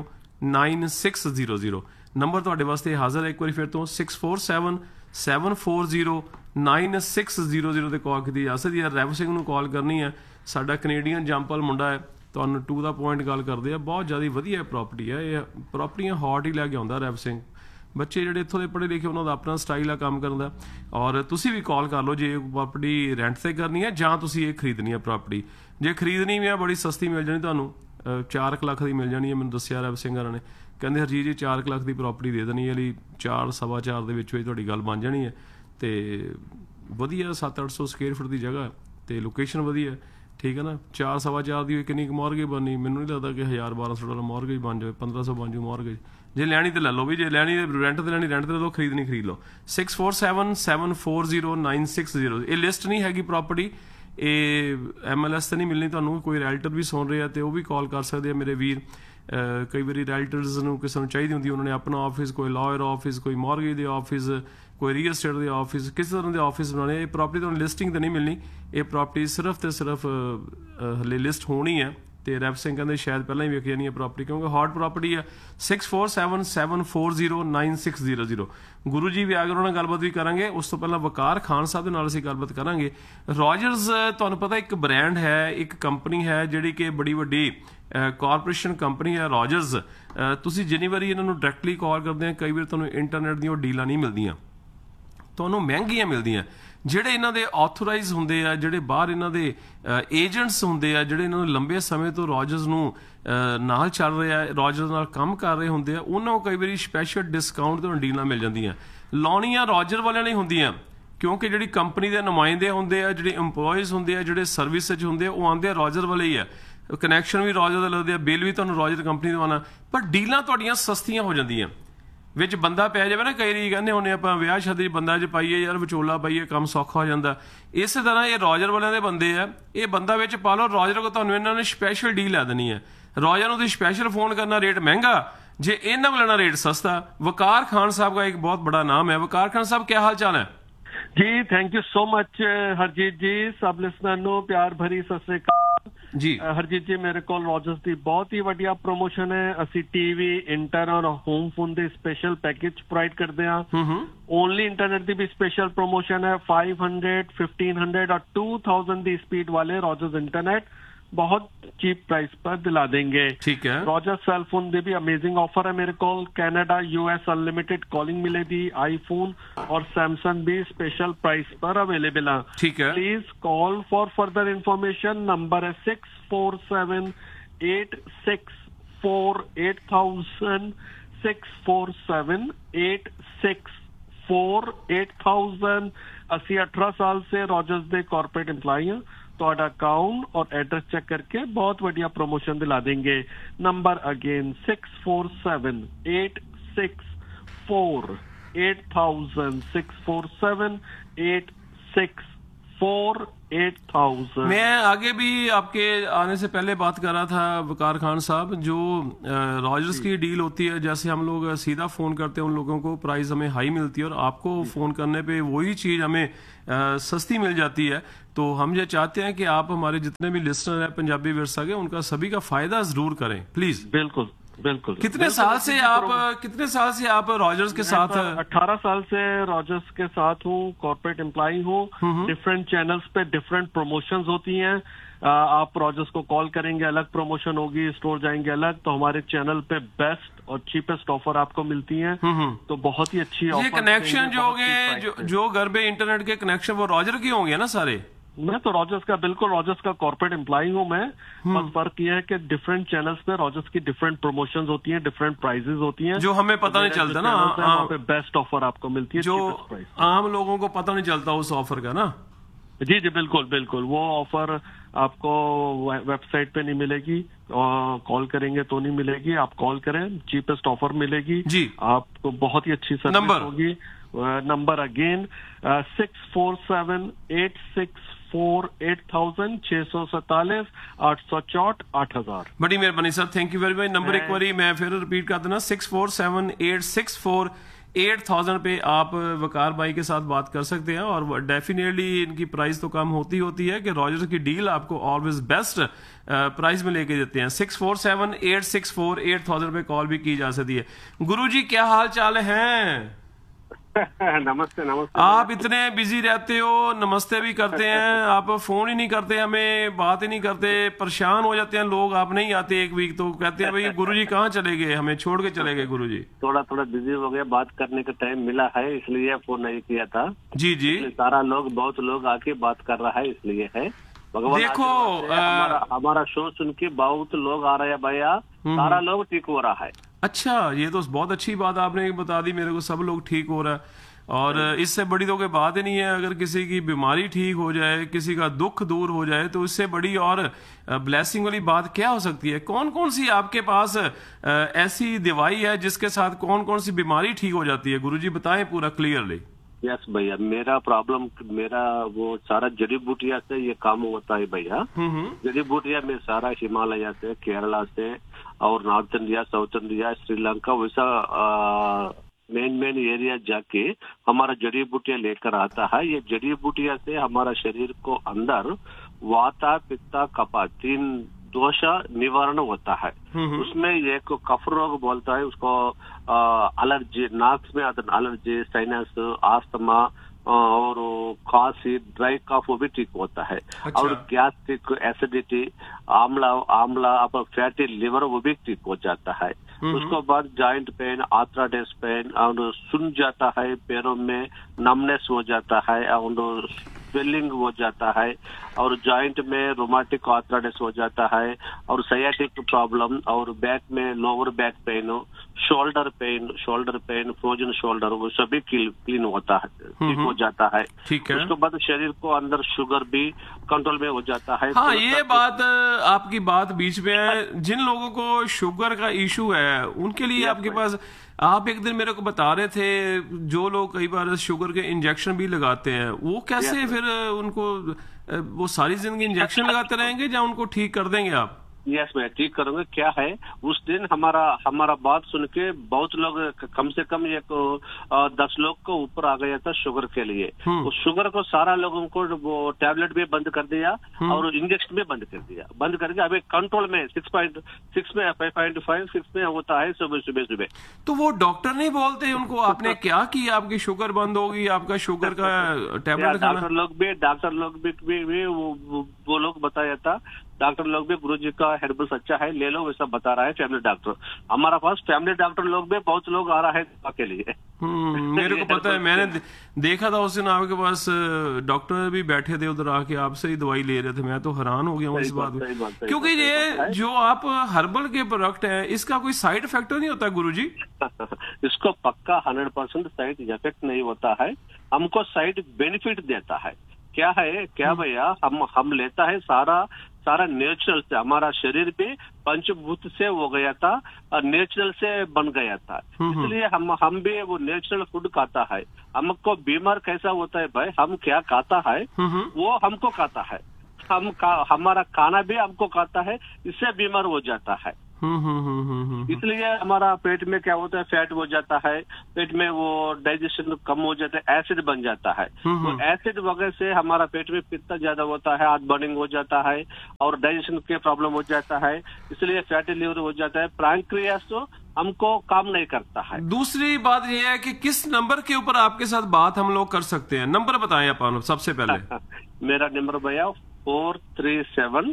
9600 ਨੰਬਰ ਤੁਹਾਡੇ ਵਾਸਤੇ ਹਾਜ਼ਰ ਹੈ। ਇੱਕ ਵਾਰੀ ਫਿਰ ਤੋਂ 647 740 9600 ਦੇ ਕਾਲ ਕੀਤੀ ਜਾ ਸਕਦੀ ਹੈ। ਰੈਵ ਸਿੰਘ ਨੂੰ ਕਾਲ ਕਰਨੀ ਹੈ। ਸਾਡਾ ਕੈਨੇਡੀਅਨ ਜੰਪਲ ਮੁੰਡਾ ਹੈ, ਤੁਹਾਨੂੰ ਟੂ ਦਾ ਪੁਆਇੰਟ ਗੱਲ ਕਰਦੇ ਆ। ਬਹੁਤ ਜ਼ਿਆਦਾ ਵਧੀਆ ਪ੍ਰਾਪਰਟੀ ਹੈ। ਇਹ ਪ੍ਰਾਪਰਟੀਆਂ ਹੌਟ ਹੀ ਲੈ ਕੇ ਆਉਂਦਾ ਰੈਵ ਸਿੰਘ, ਬੱਚੇ ਜਿਹੜੇ ਇੱਥੋਂ ਦੇ ਪੜ੍ਹੇ ਲਿਖੇ ਉਹਨਾਂ ਦਾ ਆਪਣਾ ਸਟਾਈਲ ਆ ਕੰਮ ਕਰਨ ਦਾ। ਔਰ ਤੁਸੀਂ ਵੀ ਕਾਲ ਕਰ ਲਓ ਜੇ ਪ੍ਰਾਪਰਟੀ ਰੈਂਟ ਤੇ ਕਰਨੀ ਹੈ ਜਾਂ ਤੁਸੀਂ ਇਹ ਖਰੀਦਣੀ ਹੈ ਪ੍ਰਾਪਰਟੀ। ਜੇ ਖਰੀਦਣੀ ਵੀ ਆ ਬੜੀ ਸਸਤੀ ਮਿਲ ਜਾਣੀ ਤੁਹਾਨੂੰ, 4 ਲੱਖ ਦੀ ਮਿਲ ਜਾਣੀ ਹੈ। ਮੈਨੂੰ ਦੱਸਿਆ ਰਵ ਸਿੰਘ ਨੇ, ਕਹਿੰਦੇ ਹਰਜੀਤ ਜੀ 4 ਲੱਖ ਦੀ ਪ੍ਰਾਪਰਟੀ ਦੇ ਦੇਣੀ ਹੈ ਲਈ 4 ਸਵਾ 4 ਦੇ ਵਿੱਚ ਤੁਹਾਡੀ ਗੱਲ ਬਣ ਜਾਣੀ ਹੈ। ਤੇ ਵਧੀਆ 700-800 ਸਕੁਅਰ ਫੁੱਟ ਦੀ ਜਗ੍ਹਾ ਤੇ ਲੋਕੇਸ਼ਨ ਵਧੀਆ, ਠੀਕ ਹੈ ਨਾ। 4 ਸਵਾ 4 ਦੀ ਕਿੰਨੀ ਕੁ ਮੌਰਗੇਜ ਬਣਨੀ, ਮੈਨੂੰ ਨਹੀਂ ਲੱਗਦਾ ਕਿ $1000-1200 ਮੌਰਗੇਜ ਬਣ ਜਾਵੇ, 1500 ਬਣ ਜਾਊ ਮੌਰਗੇਜ। ਜੇ ਲੈਣੀ ਤੇ ਲੈ ਲਓ ਵੀ, ਜੇ ਲੈਣੀ ਰੈਂਟ ਤੇ ਲੈਣੀ ਰੈਂਟ ਤੇ ਲੈ ਲਓ, ਖਰੀਦਣੀ ਖਰੀਦ ਲਓ। 6477409660 ਇਹ ਲਿਸਟ ਨਹੀਂ ਹੈਗੀ ਪ੍ਰਾਪਰਟੀ, ਇਹ MLS ਤੇ ਨਹੀਂ ਮਿਲਣੀ ਤੁਹਾਨੂੰ। ਕੋਈ ਰੈਲਟਰ ਵੀ ਸੁਣ ਰਿਹਾ ਤੇ ਉਹ ਵੀ ਕਾਲ ਕਰ ਸਕਦੇ ਆ ਮੇਰੇ ਵੀਰ। ਕਈ ਵਾਰੀ ਰੈਲਟਰਸ ਨੂੰ ਕਿਸੇ ਨੂੰ ਚਾਹੀਦੀ ਹੁੰਦੀ, ਉਹਨਾਂ ਨੇ ਆਪਣਾ ਆਫਿਸ, ਕੋਈ ਲਾਇਰ ਆਫਿਸ, ਕੋਈ ਮੌਰਗੇਜ ਦੇ ਆਫਿਸ, ਕੋਈ ਰੀਅਲ estate ਦੇ ਆਫਿਸ, ਕਿਸੇ ਤਰ੍ਹਾਂ ਦੇ ਆਫਿਸ ਬਣਾਉਣੇ। ਇਹ ਪ੍ਰਾਪਰਟੀ ਤੁਹਾਨੂੰ ਲਿਸਟਿੰਗ ਤੇ ਨਹੀਂ ਮਿਲਣੀ, ਇਹ ਪ੍ਰਾਪਰਟੀ ਸਿਰਫ ਤੇ ਸਿਰਫ ਹਲੇ ਲਿਸਟ ਹੋਣੀ ਹੈ। ਤੇ ਰੈਪ ਸਿੰਘ ਕਹਿੰਦੇ ਸ਼ਾਇਦ ਪਹਿਲਾਂ ਹੀ ਵਿਕ ਜਾਣੀ ਹੈ ਪ੍ਰਾਪਰਟੀ, ਕਿਉਂਕਿ ਹੌਟ ਪ੍ਰਾਪਰਟੀ ਹੈ। 6477409600 ਗੁਰੂ ਜੀ ਵੀ ਆ ਗਏ, ਉਹਨਾਂ ਨਾਲ ਗੱਲਬਾਤ ਵੀ ਕਰਾਂਗੇ। ਉਸ ਤੋਂ ਪਹਿਲਾਂ ਵਕਾਰ ਖਾਨ ਸਾਹਿਬ ਦੇ ਨਾਲ ਅਸੀਂ ਗੱਲਬਾਤ ਕਰਾਂਗੇ। ਰੋਜਰਸ ਤੁਹਾਨੂੰ ਪਤਾ ਇੱਕ ਬ੍ਰਾਂਡ ਹੈ, ਇੱਕ ਕੰਪਨੀ ਹੈ ਜਿਹੜੀ ਕਿ ਬੜੀ ਵੱਡੀ ਕਾਰਪੋਰੇਸ਼ਨ ਕੰਪਨੀ ਹੈ ਰੋਜਰਸ। ਤੁਸੀਂ ਜਿੰਨੀ ਵਾਰੀ ਇਹਨਾਂ ਨੂੰ ਡਾਇਰੈਕਟਲੀ ਕਾਲ ਕਰਦੇ ਆ, ਕਈ ਵਾਰ ਤੁਹਾਨੂੰ ਇੰਟਰਨੈਟ ਦੀਆਂ ਉਹ ਡੀਲਾਂ ਨਹੀਂ ਮਿਲਦੀਆਂ, ਤੁਹਾਨੂੰ ਮਹਿੰਗੀਆਂ ਮਿਲਦੀਆਂ। ਜਿਹੜੇ ਇਹਨਾਂ ਦੇ ਆਥੋਰਾਈਜ਼ ਹੁੰਦੇ ਆ, ਜਿਹੜੇ ਬਾਹਰ ਇਹਨਾਂ ਦੇ ਏਜੰਟਸ ਹੁੰਦੇ ਆ, ਜਿਹੜੇ ਇਹਨਾਂ ਨੂੰ ਲੰਬੇ ਸਮੇਂ ਤੋਂ ਰੋਜਰਸ ਨੂੰ ਨਾਲ ਚੱਲ ਰਿਹਾ, ਰੋਜਰਸ ਨਾਲ ਕੰਮ ਕਰ ਰਹੇ ਹੁੰਦੇ ਆ, ਉਹਨਾਂ ਨੂੰ ਕਈ ਵਾਰੀ ਸਪੈਸ਼ਲ ਡਿਸਕਾਊਂਟ ਤੇ ਡੀਲਾਂ ਮਿਲ ਜਾਂਦੀਆਂ। ਲਾਉਣੀਆਂ ਰੋਜਰ ਵਾਲਿਆਂ ਨਹੀਂ ਹੁੰਦੀਆਂ, ਕਿਉਂਕਿ ਜਿਹੜੀ ਕੰਪਨੀ ਦੇ ਨੁਮਾਇੰਦੇ ਹੁੰਦੇ ਆ, ਜਿਹੜੇ EMPLOYEES ਹੁੰਦੇ ਆ, ਜਿਹੜੇ ਸਰਵਿਸ 'ਚ ਹੁੰਦੇ ਆ, ਉਹ ਆਉਂਦੇ ਆ ਰੋਜਰ ਵਾਲੇ ਹੀ ਆ। ਕਨੈਕਸ਼ਨ ਵੀ ਰੋਜਰ ਦਾ ਲੱਗਦੇ ਆ, ਬਿੱਲ ਵੀ ਤੁਹਾਨੂੰ ਰੋਜਰ ਕੰਪਨੀ ਦਾ ਆਉਣਾ, ਪਰ ਡੀਲਾਂ ਤੁਹਾਡੀਆਂ ਸਸਤੀਆਂ ਹੋ ਜਾਂਦੀਆਂ। ਵਿੱਚ ਬੰਦਾ ਪੈ ਜਾਵੇ ਨਾ, ਕਈ ਵਾਰੀ ਕਹਿੰਦੇ ਹੁੰਦੇ ਆਪਾਂ ਵਿਆਹ ਸ਼ਾਦੀ ਬੰਦਾ 'ਚ ਪਾਈਏ ਯਾਰ, ਵਿਚੋਲਾ ਪਾਈਏ, ਕੰਮ ਸੌਖਾ ਹੋ ਜਾਂਦਾ। ਇਸੇ ਤਰ੍ਹਾਂ ਇਹ ਰੋਜਰ ਵਾਲਿਆਂ ਦੇ ਬੰਦੇ ਆ, ਇਹ ਬੰਦਾ ਵਿੱਚ ਪਾ ਲਓ, ਰੋਜਰ ਕੋ ਤੁਹਾਨੂੰ ਇਹਨਾਂ ਨੇ ਸਪੈਸ਼ਲ ਡੀਲ ਲੈ ਦੇਣੀ ਹੈ। ਰੋਜਰ ਨੂੰ ਤੁਸੀਂ ਸਪੈਸ਼ਲ ਫੋਨ ਕਰਨਾ, ਰੇਟ ਮਹਿੰਗਾ, ਜੇ ਇਹਨਾਂ ਕੋਲ ਲੈਣਾ ਰੇਟ ਸਸਤਾ। ਵਕਾਰ ਖਾਨ साहब का एक बहुत बड़ा नाम है। वकार खान साहब क्या हाल चाल है जी? Thank you so much Harjeet जी। सब लिसनर ਨੂੰ ਪਿਆਰ ਭਰੀ ਸਤਿ ਸ੍ਰੀ ਅਕਾਲ ਜੀ। ਹਰਜੀਤ ਜੀ, ਮੇਰੇ ਕੋਲ ਰੋਜਰਸ ਦੀ ਬਹੁਤ ਹੀ ਵਧੀਆ ਪ੍ਰੋਮੋਸ਼ਨ ਹੈ। ਅਸੀਂ ਟੀਵੀ, ਇੰਟਰ ਔਰ ਹੋਮ ਫੋਨ ਦੇ ਸਪੈਸ਼ਲ ਪੈਕੇਜ ਪ੍ਰੋਵਾਈਡ ਕਰਦੇ ਹਾਂ। ਓਨਲੀ ਇੰਟਰਨੈਟ ਦੀ ਵੀ ਸਪੈਸ਼ਲ ਪ੍ਰੋਮੋਸ਼ਨ ਹੈ। 500, 1500 और 2000 ਦੀ स्पीड वाले रॉजर्स इंटरनेट बहुत चीप प्राइस पर दिला देंगे। ठीक है। रॉजर्स सेल फोन दे भी अमेजिंग ऑफर है मेरे को। कनाडा, US अनलिमिटेड कॉलिंग मिलेगी। आईफोन और सैमसंग भी स्पेशल प्राइस पर अवेलेबल है। ठीक है। Please call for further information. Number है 6478648000 6478648000। ਅਸੀਂ 18 ਸਾਲ से रॉजर्स ਦੇ कॉर्पोरेट एम्प्लॉय हैं। ਤੁਹਾਡਾ ਅਕਾਊਂਟ ਔਰ ਐਡਰੈਸ ਚੈੱਕ ਕਰਕੇ ਬਹੁਤ ਵਧੀਆ ਪ੍ਰੋਮੋਸ਼ਨ ਦਿਲਾ ਦੇंगे। Number again 6478648000 6478648000। मैं आगे भी आपके आने से पहले बात कर रहा था वकार खान साहब, जो रॉजर्स की डील होती है, जैसे हम लोग सीधा फोन करते हैं उन लोगों को प्राइस हमें हाई मिलती है और आपको फोन करने पे वही चीज हमें सस्ती मिल जाती है। तो हम ये चाहते हैं कि आप हमारे जितने भी लिसनर हैं पंजाबी विरसा के, उनका सभी का फायदा जरूर करें प्लीज। बिल्कुल बिल्कुल। कितने साल से आप रॉजर्स के साथ? 18 साल से रॉजर्स के साथ हूँ, कॉर्पोरेट एम्प्लॉय हूँ। डिफरेंट चैनल्स पे डिफरेंट प्रमोशंस होती हैं। आप रॉजर्स को कॉल करेंगे, अलग प्रमोशन होगी, स्टोर जाएंगे अलग। तो हमारे चैनल पे बेस्ट और चीपेस्ट ऑफर आपको मिलती हैं। तो बहुत ही अच्छी ऑफर। ये कनेक्शन जो होंगे, जो घर पे इंटरनेट के कनेक्शन वो रॉजर के होंगे ना सारे? मैं तो रॉजर्स का, बिल्कुल रॉजर्स का कॉर्पोरेट एम्प्लॉय हूँ मैं। बस फर्क ये है कि डिफरेंट चैनल्स पे रॉजर्स की डिफरेंट प्रमोशंस होती हैं, डिफरेंट प्राइजेस होती हैं, जो हमें पता नहीं चलता ना। वहाँ पे बेस्ट ऑफर आपको मिलती है, जो आम लोगों को पता नहीं चलता उस ऑफर का ना। जी जी बिल्कुल बिल्कुल। वो ऑफर आपको वेबसाइट पे नहीं मिलेगी, कॉल करेंगे तो नहीं मिलेगी। आप कॉल करें, चीपेस्ट ऑफर मिलेगी जी। आपको बहुत ही अच्छी सर्विस होगी। Number again 6478648000 647 864 8000। बड़ी मेहरबानी sir, thank you very much. Number एक बारी मैं फिर रिपीट कर देना, 6478648000 पे आप वकार भाई के साथ बात कर सकते हैं। और डेफिनेटली इनकी प्राइस तो कम होती है कि रॉजर्स की डील आपको ऑलवेज बेस्ट प्राइस में लेके देते हैं। 6478648000 पे कॉल भी की जा सकती है। गुरु जी क्या हाल चाल हैं? नमस्ते नमस्ते। आप इतने बिजी रहते हो, नमस्ते भी करते हैं, आप फोन ही नहीं करते, हमें बात ही नहीं करते, परेशान हो जाते हैं लोग। आप नहीं आते एक वीक तो कहते हैं भाई गुरुजी कहाँ चले गए, हमें छोड़ के चले गए गुरुजी। थोड़ा बिजी हो गया, बात करने का टाइम मिला है इसलिए फोन नहीं किया था। जी जी। सारा लोग बहुत लोग आके बात कर रहा है इसलिए है। भगवान देखो हमारा शो सुन के बहुत लोग आ रहे हैं भैया, सारा लोग ठीक हो रहा है। अच्छा, ये तो बहुत अच्छी बात आपने बता दी मेरे को, सब लोग ठीक हो रहा है। और इससे बड़ी तो कोई बात ही नहीं है। अगर किसी की बीमारी ठीक हो जाए, किसी का दुख दूर हो जाए, तो इससे बड़ी और ब्लेसिंग वाली बात क्या हो सकती है। कौन कौन सी आपके पास ऐसी दवाई है जिसके साथ कौन कौन सी बीमारी ठीक हो जाती है, गुरुजी बताएं पूरा क्लियरली। यस भैया, मेरा प्रॉब्लम मेरा वो सारा जड़ी बूटिया से ये काम होता है भैया। जड़ी बूटिया में सारा हिमालय से, केरला से और north India, south India, Sri Lanka, वैसा मेन एरिया जाके हमारा जड़ी बूटिया लेकर आता है। ये जड़ी बूटिया से हमारा शरीर को अंदर वाता, पित्ता, कफा 3 दोष निवारण होता है। उसमें एक कफ रोग बोलता है उसको, एलर्जी, नाक में एलर्जी, साइनस, आस्थमा और खांसी, ड्राई कफ वो भी ठीक होता है। अच्छा। और गैस्ट्रिक, एसिडिटी, आमला अब फैटी लिवर वो भी ठीक हो जाता है। उसके बाद जॉइंट पेन, आर्थराइटिस पेन और सुन जाता है, पैरों में नमनेस हो जाता है और स्वेलिंग हो जाता है और जॉइंट में रोमाटिक आर्थराइटिस हो जाता है और साइटिक प्रॉब्लम और बैक में lower back pain, shoulder pain, frozen shoulder, वो सभी क्लीन होता है, ठीक हो जाता है। ठीक है। उसके बाद शरीर को अंदर शुगर भी कंट्रोल में हो जाता है। हाँ, ये बात आपकी बात बीच में है। जिन लोगों को शुगर का इशू है उनके लिए आपके पास, आप एक दिन मेरे को बता रहे थे, जो लोग कई बार शुगर के इंजेक्शन भी लगाते हैं, वो कैसे फिर उनको वो सारी जिंदगी इंजेक्शन लगाते रहेंगे या उनको ठीक कर देंगे आप? यस मैं ठीक करूंगा। क्या है, उस दिन हमारा बात सुन के बहुत लोग, कम से कम 10 लोग को ऊपर आ गया था शुगर के लिए। उस शुगर को सारा लोगों को वो टैबलेट भी बंद कर दिया और इंजेक्शन भी बंद कर दिया। बंद करके अभी कंट्रोल में 6.6 में 5.5 6 में होता है सुबह। तो वो डॉक्टर नहीं बोलते उनको आपने क्या किया, आपकी शुगर बंद होगी, आपका शुगर का टैबलेट खाना? डॉक्टर लोग भी वो लोग बताया था। डॉक्टर लोग भी गुरुजी का हेर्बल्स अच्छा है, ले लो, वैसा बता रहा है फैमिली डॉक्टर। हमारा पास फैमिली डॉक्टर लोग भी बहुत लोग आ रहा है दवा के लिए। मेरे को पता है, मैंने देखा था उस दिन आपके पास डॉक्टर भी बैठे थे उधर आके, आपसे ही दवाई ले रहे थे। मैं तो हैरान हो गया हूँ इस बात, क्योंकि ये जो आप हर्बल के प्रोडक्ट है, इसका कोई साइड इफेक्ट नहीं होता गुरुजी? इसको पक्का 100% साइड इफेक्ट नहीं होता है, हमको साइड बेनिफिट देता है। क्या है, क्या भैया, हम लेता है सारा नेचुरल से। हमारा शरीर भी पंचभूत से हो गया था और नेचुरल से बन गया था, इसलिए हम भी वो नेचुरल फूड खाता है। हमको बीमार कैसा होता है भाई, हम क्या खाता है वो हमको खाता है, हमारा खाना भी हमको खाता है, इससे बीमार हो जाता है। इसलिए हमारा पेट में क्या होता है, फैट हो जाता है, पेट में वो डाइजेशन कम हो जाता है, एसिड बन जाता है। तो एसिड वगैरह से हमारा पेट में पित्त ज्यादा होता है, हार्ट बर्निंग हो जाता है और डाइजेशन के प्रॉब्लम हो जाता है, इसलिए फैटी लिवर हो जाता है। पैंक्रियास तो हमको काम नहीं करता है। दूसरी बात यह है कि किस नंबर के ऊपर आपके साथ बात हम लोग कर सकते हैं, नंबर बताएं आप सबसे पहले। मेरा नंबर भैया 437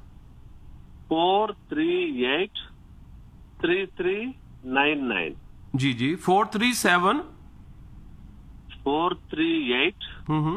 438 3399। जी 437 438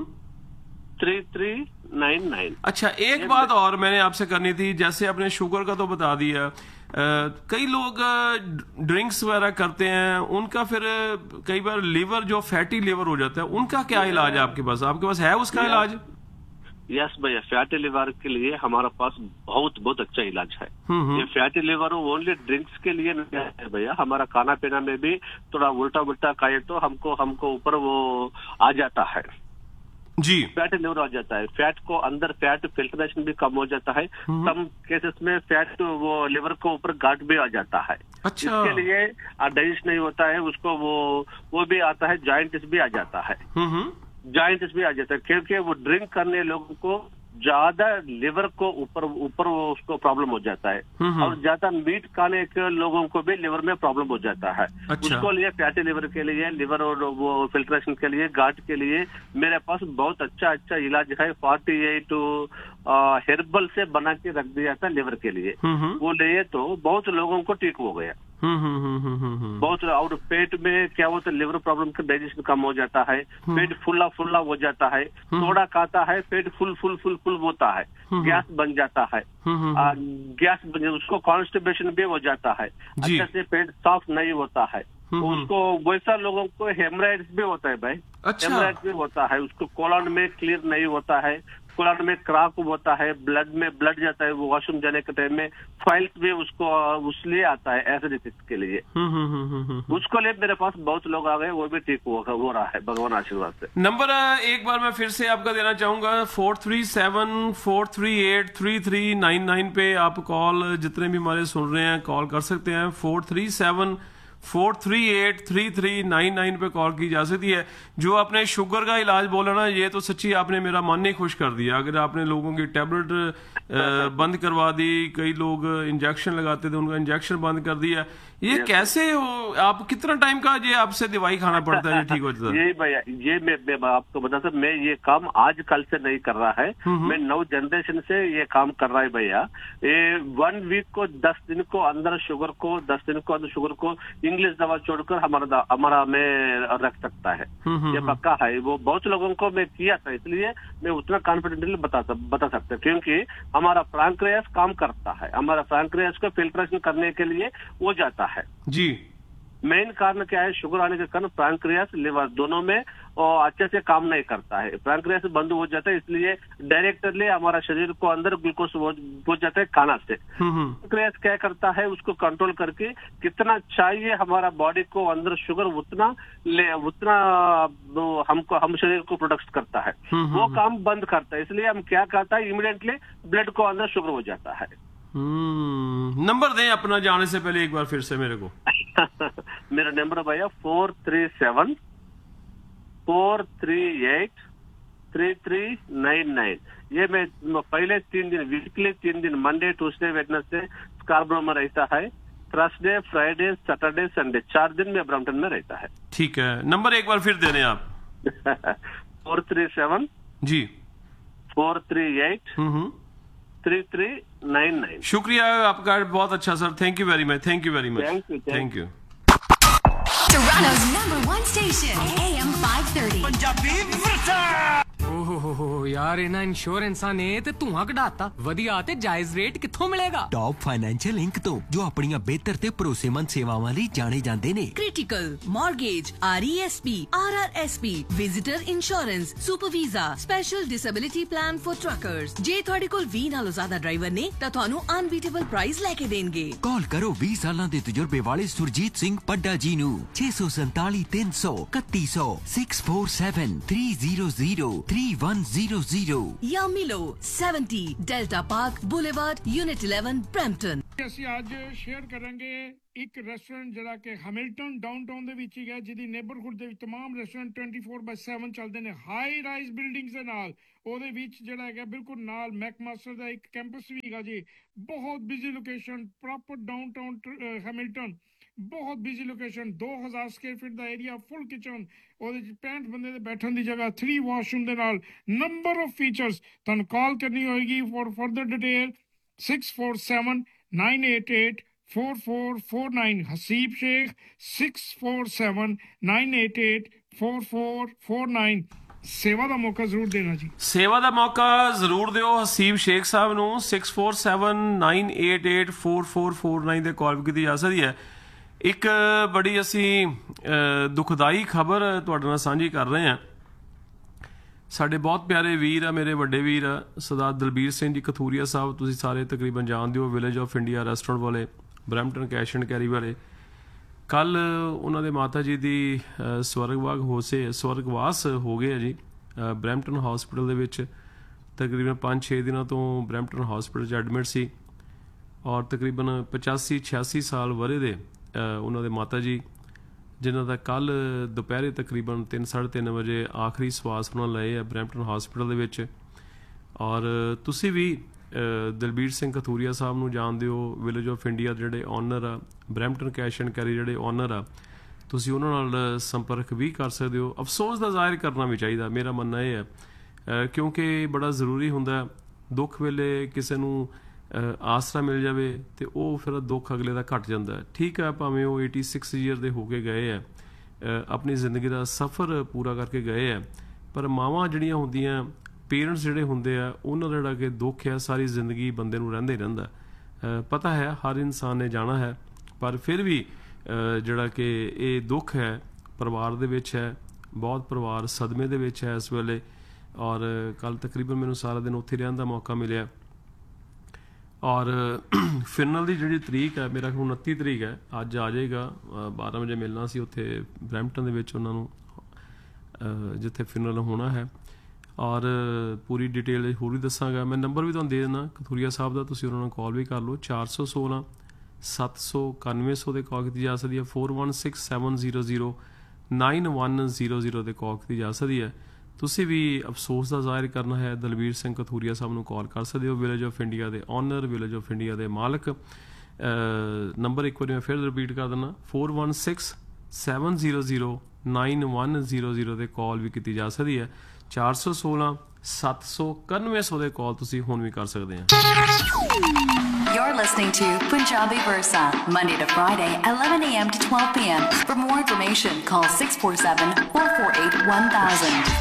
3399। अच्छा, एक बात और मैंने आपसे करनी थी, जैसे आपने शुगर का तो बता दिया, कई लोग ड्रिंक्स वगैरह करते हैं, उनका फिर कई बार लिवर जो फैटी लिवर हो जाता है, उनका क्या इलाज है आपके पास है उसका इलाज? यस भैया, फैटी लिवर के लिए हमारे पास बहुत अच्छा इलाज है। ये फैटी लिवर ओनली ड्रिंक्स के लिए नहीं है भैया, हमारा खाना पीना में भी थोड़ा उल्टा खाए तो हमको ऊपर वो आ जाता है जी, फैटी लिवर आ जाता है। फैट को अंदर फैट फिल्ट्रेशन भी कम हो जाता है, सम केसेस में फैट वो लिवर को ऊपर गार्ड भी आ जाता है। अच्छा। इसके लिए डाइजेस्ट नहीं होता है उसको, वो भी आता है, जॉइंटिस भी आ जाता है। जॉइंटिस भी आ जाता है क्योंकि वो ड्रिंक करने लोगों को ज्यादा लिवर को ऊपर उसको प्रॉब्लम हो जाता है, और ज्यादा मीट खाने के लोगों को भी लिवर में प्रॉब्लम हो जाता है। उसको लिए फैटी लिवर के लिए, लिवर और वो फिल्ट्रेशन के लिए, गार्ड के लिए मेरे पास बहुत अच्छा इलाज है। 48 हेर्बल से बना के रख दिया था लिवर के लिए, वो लिए तो बहुत लोगों को ठीक हो गया। बहुत, और पेट में क्या होता है, लिवर प्रॉब्लम का डाइजेशन कम हो जाता है, पेट फुल्ला हो जाता है, थोड़ा खाता है पेट फुल होता है, गैस बन जाता है, उसको कॉन्स्टिपेशन भी हो जाता है, अच्छे से पेट साफ नहीं होता है। उसको वैसा लोगों को हेमराइड्स भी होता है भाई, हेमराइड्स भी होता है, उसको कोलन में क्लियर नहीं होता है, कोलन में क्रैक होता है, ब्लड जाता है, वो वॉशरूम जाने के टाइम में फाइल्स भी उसको उसलिए आता है एसिडिटी के लिए। उसको लिए मेरे पास बहुत लोग आ गए, वो भी ठीक हो रहा है भगवान आशीर्वाद से। नंबर एक बार मैं फिर से आपका देना चाहूंगा, 437-438-3399 पे आप कॉल, जितने भी हमारे सुन रहे हैं कॉल कर सकते हैं। 437-438-3399 पे कॉल की जा सकती है। जो आपने शुगर का इलाज बोला ना, ये तो सच्ची आपने मेरा मन ही खुश कर दिया। अगर आपने लोगों की टैबलेट बंद करवा दी, कई लोग इंजेक्शन लगाते थे उनका इंजेक्शन बंद कर दिया, ये कैसे हो? आप कितना टाइम का ये आपसे दवाई खाना पड़ता है ठीक हो जाता है? यही भैया, ये मैं आपको बता सकता, मैं ये काम आज कल से नहीं कर रहा है, मैं 9 जनरेशन से ये काम कर रहा है भैया। ये 1 वीक को 10 दिन को अंदर शुगर को, 10 दिन को अंदर शुगर को इंग्लिश दवा छोड़कर हमारा में रख सकता है, ये पक्का है। वो बहुत लोगों को मैं किया था, इसलिए मैं उतना कॉन्फिडेंटली बता सकता, क्योंकि हमारा पैंक्रियास काम करता है, हमारा पैंक्रियास को फिल्ट्रेशन करने के लिए वो जाता है जी। मेन कारण क्या है, शुगर आने के कारण पैंक्रियास लिवर दोनों में अच्छे से काम नहीं करता है, पैंक्रियास बंद हो जाता है, इसलिए डायरेक्टली हमारा शरीर को अंदर ग्लूकोज हो जाता है खाना से। पैंक्रियास क्या करता है, उसको कंट्रोल करके कितना चाहिए हमारा बॉडी को अंदर शुगर उतना हम शरीर को प्रोडक्ट करता है, वो काम बंद करता है। इसलिए हम क्या करता है, इमीडिएटली ब्लड को अंदर शुगर हो जाता है। नंबर दें अपना जाने से पहले एक बार फिर से मेरे को। मेरा नंबर भैया 437-438-3399। ये मैं पहले 3 दिन, वीकली 3 दिन, मंडे ट्यूसडे वेडनेसडे स्कार्बरो में रहता है, थर्सडे फ्राइडे सैटरडे संडे 4 दिन में ब्रैम्पटन में रहता है। ठीक है, नंबर एक बार फिर दे दें आप। 437 जी 438-3399। शुक्रिया आपका, बहुत अच्छा sir, thank you very much, thank you very much, thank you. Toronto's #1 station, AM 530. Punjabi Virsa. ओहो यार, इन्हां इंश्योरेंसां ने ते धुआं कढाता। वधिया ते जायज रेट कित्थों मिलेगा? टॉप फाइनेंशियल इंक तो, जो अपनियां बेहतर ते भरोसेमंद सेवावां लई जाने जांदे ने। Critical, Mortgage, RESP, RRSP, Visitor Insurance, Super Visa, Special Disability Plan for Truckers। जे तुहाडे कोल 20 नालों ज्यादा ड्राइवर ने तां तुहानू अनबीटेबल प्राइस लेके देणगे। कॉल करो 20 सालां दे तजुर्बे वाले सुरजीत सिंह पड्डा जी नू 647 300 3100 647 300 3100 या मिलो 70 delta park boulevard, unit 11, Brampton. ਅਸੀਂ ਅੱਜ ਸ਼ੇਅਰ ਕਰਾਂਗੇ ਇੱਕ ਰੈਸਟੋਰੈਂਟ ਜਿਹੜਾ ਕਿ ਹੈਮਿਲਟਨ ਡਾਊਨਟਾਊਨ ਦੇ ਵਿੱਚ ਹੀ ਹੈ, ਜਿਹਦੀ ਨੇਬਰਹੁੱਡ ਦੇ ਵਿੱਚ तमाम ਰੈਸਟੋਰੈਂਟ 24/7 ਚੱਲਦੇ ਨੇ, ਹਾਈ ਰਾਈਜ਼ ਬਿਲਡਿੰਗਸ ਦੇ ਨਾਲ। ਉਹਦੇ ਵਿੱਚ ਜਿਹੜਾ ਹੈਗਾ ਬਿਲਕੁਲ ਨਾਲ ਮੈਕਮਾਸਟਰ ਦਾ ਇੱਕ ਕੈਂਪਸ ਵੀ ਹੈਗਾ ਜੀ, ਬਹੁਤ busy location, proper downtown Hamilton, ਬਹੁਤ ਬਿਜ਼ੀ ਲੋਕੇਸ਼ਨ, 2000 ਸਕੁਅਰ ਫੀਟ ਦਾ ਏਰੀਆ, ਫੁੱਲ ਕਿਚਨ, ਉਹਦੇ 'ਚ 65 ਬੰਦੇ ਦੇ ਬੈਠਣ ਦੀ ਜਗ੍ਹਾ, 3 ਵਾਸ਼ਰੂਮ ਦੇ ਨਾਲ, ਨੰਬਰ ਆਫ ਫੀਚਰਸ। ਤੁਹਾਨੂੰ ਕਾਲ ਕਰਨੀ ਹੋਏਗੀ for further detail 647-988-4449। Haseeb Sheikh 647-988-4449। सेवा का मौका जरूर देना जी, सेवा का मौका जरूर दिओ हसीब शेख साहब नू। 647-988-4449 ਤੇ ਕਾਲ ਕੀਤੀ ਜਾ ਸਕਦੀ ਹੈ। ਇੱਕ ਬੜੀ ਅਸੀਂ ਦੁਖਦਾਈ ਖਬਰ ਤੁਹਾਡੇ ਨਾਲ ਸਾਂਝੀ ਕਰ ਰਹੇ ਹਾਂ। ਸਾਡੇ ਬਹੁਤ ਪਿਆਰੇ ਵੀਰ ਆ, ਮੇਰੇ ਵੱਡੇ ਵੀਰ ਆ, ਸਰਦਾਰ ਦਲਬੀਰ ਸਿੰਘ ਜੀ ਕਥੂਰੀਆ ਸਾਹਿਬ, ਤੁਸੀਂ ਸਾਰੇ ਤਕਰੀਬਨ ਜਾਣਦੇ ਹੋ, ਵਿਲੇਜ ਆਫ ਇੰਡੀਆ ਰੈਸਟੋਰੈਂਟ ਵਾਲੇ, ਬਰੈਂਪਟਨ ਕੈਸ਼ ਐਂਡ ਕੈਰੀ ਵਾਲੇ। ਕੱਲ ਉਹਨਾਂ ਦੇ ਮਾਤਾ ਜੀ ਦੀ ਸਵਰਗਵਾਸ ਹੋ ਗਏ ਆ ਜੀ, ਬਰੈਂਪਟਨ ਹਸਪੀਟਲ ਦੇ ਵਿੱਚ। ਤਕਰੀਬਨ 5-6 ਦਿਨਾਂ ਤੋਂ ਬਰੈਂਪਟਨ ਹਸਪੀਟਲ 'ਚ ਐਡਮਿਟ ਸੀ, ਔਰ ਤਕਰੀਬਨ 85-86 ਸਾਲ ਵਰੇ ਦੇ ਉਹਨਾਂ ਦੇ ਮਾਤਾ ਜੀ, ਜਿਨ੍ਹਾਂ ਦਾ ਕੱਲ ਦੁਪਹਿਰੇ ਤਕਰੀਬਨ 3-3:30 ਵਜੇ ਆਖਰੀ ਸਵਾਸ ਉਹਨਾਂ ਲਏ ਆ ਬਰੈਂਪਟਨ ਹਸਪੀਟਲ ਦੇ ਵਿੱਚ। ਔਰ ਤੁਸੀਂ ਵੀ ਦਲਬੀਰ ਸਿੰਘ ਕਥੂਰੀਆ ਸਾਹਿਬ ਨੂੰ ਜਾਣਦੇ ਹੋ, ਵਿਲੇਜ ਆਫ ਇੰਡੀਆ ਜਿਹੜੇ ਓਨਰ ਆ, ਬਰੈਂਪਟਨ ਕੈਸ਼ ਐਂਡ ਕੈਰੀ ਜਿਹੜੇ ਓਨਰ ਆ, ਤੁਸੀਂ ਉਹਨਾਂ ਨਾਲ ਸੰਪਰਕ ਵੀ ਕਰ ਸਕਦੇ ਹੋ। ਅਫਸੋਸ ਦਾ ਜ਼ਾਹਿਰ ਕਰਨਾ ਵੀ ਚਾਹੀਦਾ, ਮੇਰਾ ਮੰਨਣਾ ਇਹ ਹੈ, ਕਿਉਂਕਿ ਬੜਾ ਜ਼ਰੂਰੀ ਹੁੰਦਾ ਦੁੱਖ ਵੇਲੇ ਕਿਸੇ ਨੂੰ ਆਸਰਾ ਮਿਲ ਜਾਵੇ ਤੇ ਉਹ ਫਿਰ ਦੁੱਖ ਅਗਲੇ ਦਾ ਘਟ ਜਾਂਦਾ। ਠੀਕ ਹੈ, ਭਾਵੇਂ ਉਹ 86 ਈਅਰ ਦੇ ਹੋ ਕੇ ਗਏ ਆ, ਆਪਣੀ ਜ਼ਿੰਦਗੀ ਦਾ ਸਫ਼ਰ ਪੂਰਾ ਕਰਕੇ ਗਏ ਆ, ਪਰ ਮਾਵਾਂ ਜਿਹੜੀਆਂ ਹੁੰਦੀਆਂ, ਪੇਰੈਂਟਸ ਜਿਹੜੇ ਹੁੰਦੇ ਆ, ਉਹਨਾਂ ਦਾ ਜਿਹੜਾ ਕਿ ਦੁੱਖ ਹੈ ਸਾਰੀ ਜ਼ਿੰਦਗੀ ਬੰਦੇ ਨੂੰ ਰਹਿੰਦਾ ਹੀ ਰਹਿੰਦਾ। ਪਤਾ ਹੈ ਹਰ ਇਨਸਾਨ ਨੇ ਜਾਣਾ ਹੈ, ਪਰ ਫਿਰ ਵੀ ਜਿਹੜਾ ਕਿ ਇਹ ਦੁੱਖ ਹੈ ਪਰਿਵਾਰ ਦੇ ਵਿੱਚ ਹੈ, ਬਹੁਤ ਪਰਿਵਾਰ ਸਦਮੇ ਦੇ ਵਿੱਚ ਹੈ ਇਸ ਵੇਲੇ। ਔਰ ਕੱਲ੍ਹ ਤਕਰੀਬਨ ਮੈਨੂੰ ਸਾਰਾ ਦਿਨ ਉੱਥੇ ਰਹਿਣ ਦਾ ਮੌਕਾ ਮਿਲਿਆ। ਔਰ ਫਿਨਲ ਦੀ ਜਿਹੜੀ ਤਰੀਕ ਹੈ, ਮੇਰਾ ਖਿਆਲ 29 ਤਰੀਕ ਹੈ, ਅੱਜ ਆ ਜਾਏਗਾ। 12 ਵਜੇ ਮਿਲਣਾ ਸੀ ਉੱਥੇ ਬਰੈਂਪਟਨ ਦੇ ਵਿੱਚ ਉਹਨਾਂ ਨੂੰ, ਜਿੱਥੇ ਫਿਨਲ ਹੋਣਾ ਹੈ। ਔਰ ਪੂਰੀ ਡਿਟੇਲ ਹੋਰ ਵੀ ਦੱਸਾਂਗਾ, ਮੈਂ ਨੰਬਰ ਵੀ ਤੁਹਾਨੂੰ ਦੇ ਦਿੰਦਾ ਕਥੂਰੀਆ ਸਾਹਿਬ ਦਾ, ਤੁਸੀਂ ਉਹਨਾਂ ਨੂੰ ਕਾਲ ਵੀ ਕਰ ਲਓ। 416 700 ਦੇ ਕਾਲ ਕੀਤੀ ਜਾ ਸਕਦੀ ਹੈ। 416700 9100 ਦੇ ਕਾਲ ਕੀਤੀ ਜਾ ਸਕਦੀ ਹੈ। ਤੁਸੀਂ ਵੀ ਅਫਸੋਸ ਦਾ ਜ਼ਾਹਿਰ ਕਰਨਾ ਹੈ, ਦਲਬੀਰ ਸਿੰਘ ਕਥੂਰੀਆ ਸਾਹਿਬ ਨੂੰ ਕਾਲ ਕਰ ਸਕਦੇ ਹੋ, ਵਿਲੇਜ ਆਫ ਇੰਡੀਆ ਦੇ ਓਨਰ, ਵਿਲੇਜ ਆਫ ਇੰਡੀਆ ਦੇ ਮਾਲਕ। ਨੰਬਰ ਇੱਕ ਵਾਰੀ ਮੈਂ ਫਿਰ ਰਿਪੀਟ ਕਰ ਦਿੰਦਾ, 416700 9100 ਦੇ ਕਾਲ ਵੀ ਕੀਤੀ ਜਾ ਸਕਦੀ ਹੈ। 416 700 ਦੇ ਕਾਲ ਤੁਸੀਂ ਹੁਣ ਵੀ ਕਰ ਸਕਦੇ ਆ। You're listening to Punjabi Versa, Monday to Friday, 11 a.m. to 12 p.m. For more information, call 647-448-1000.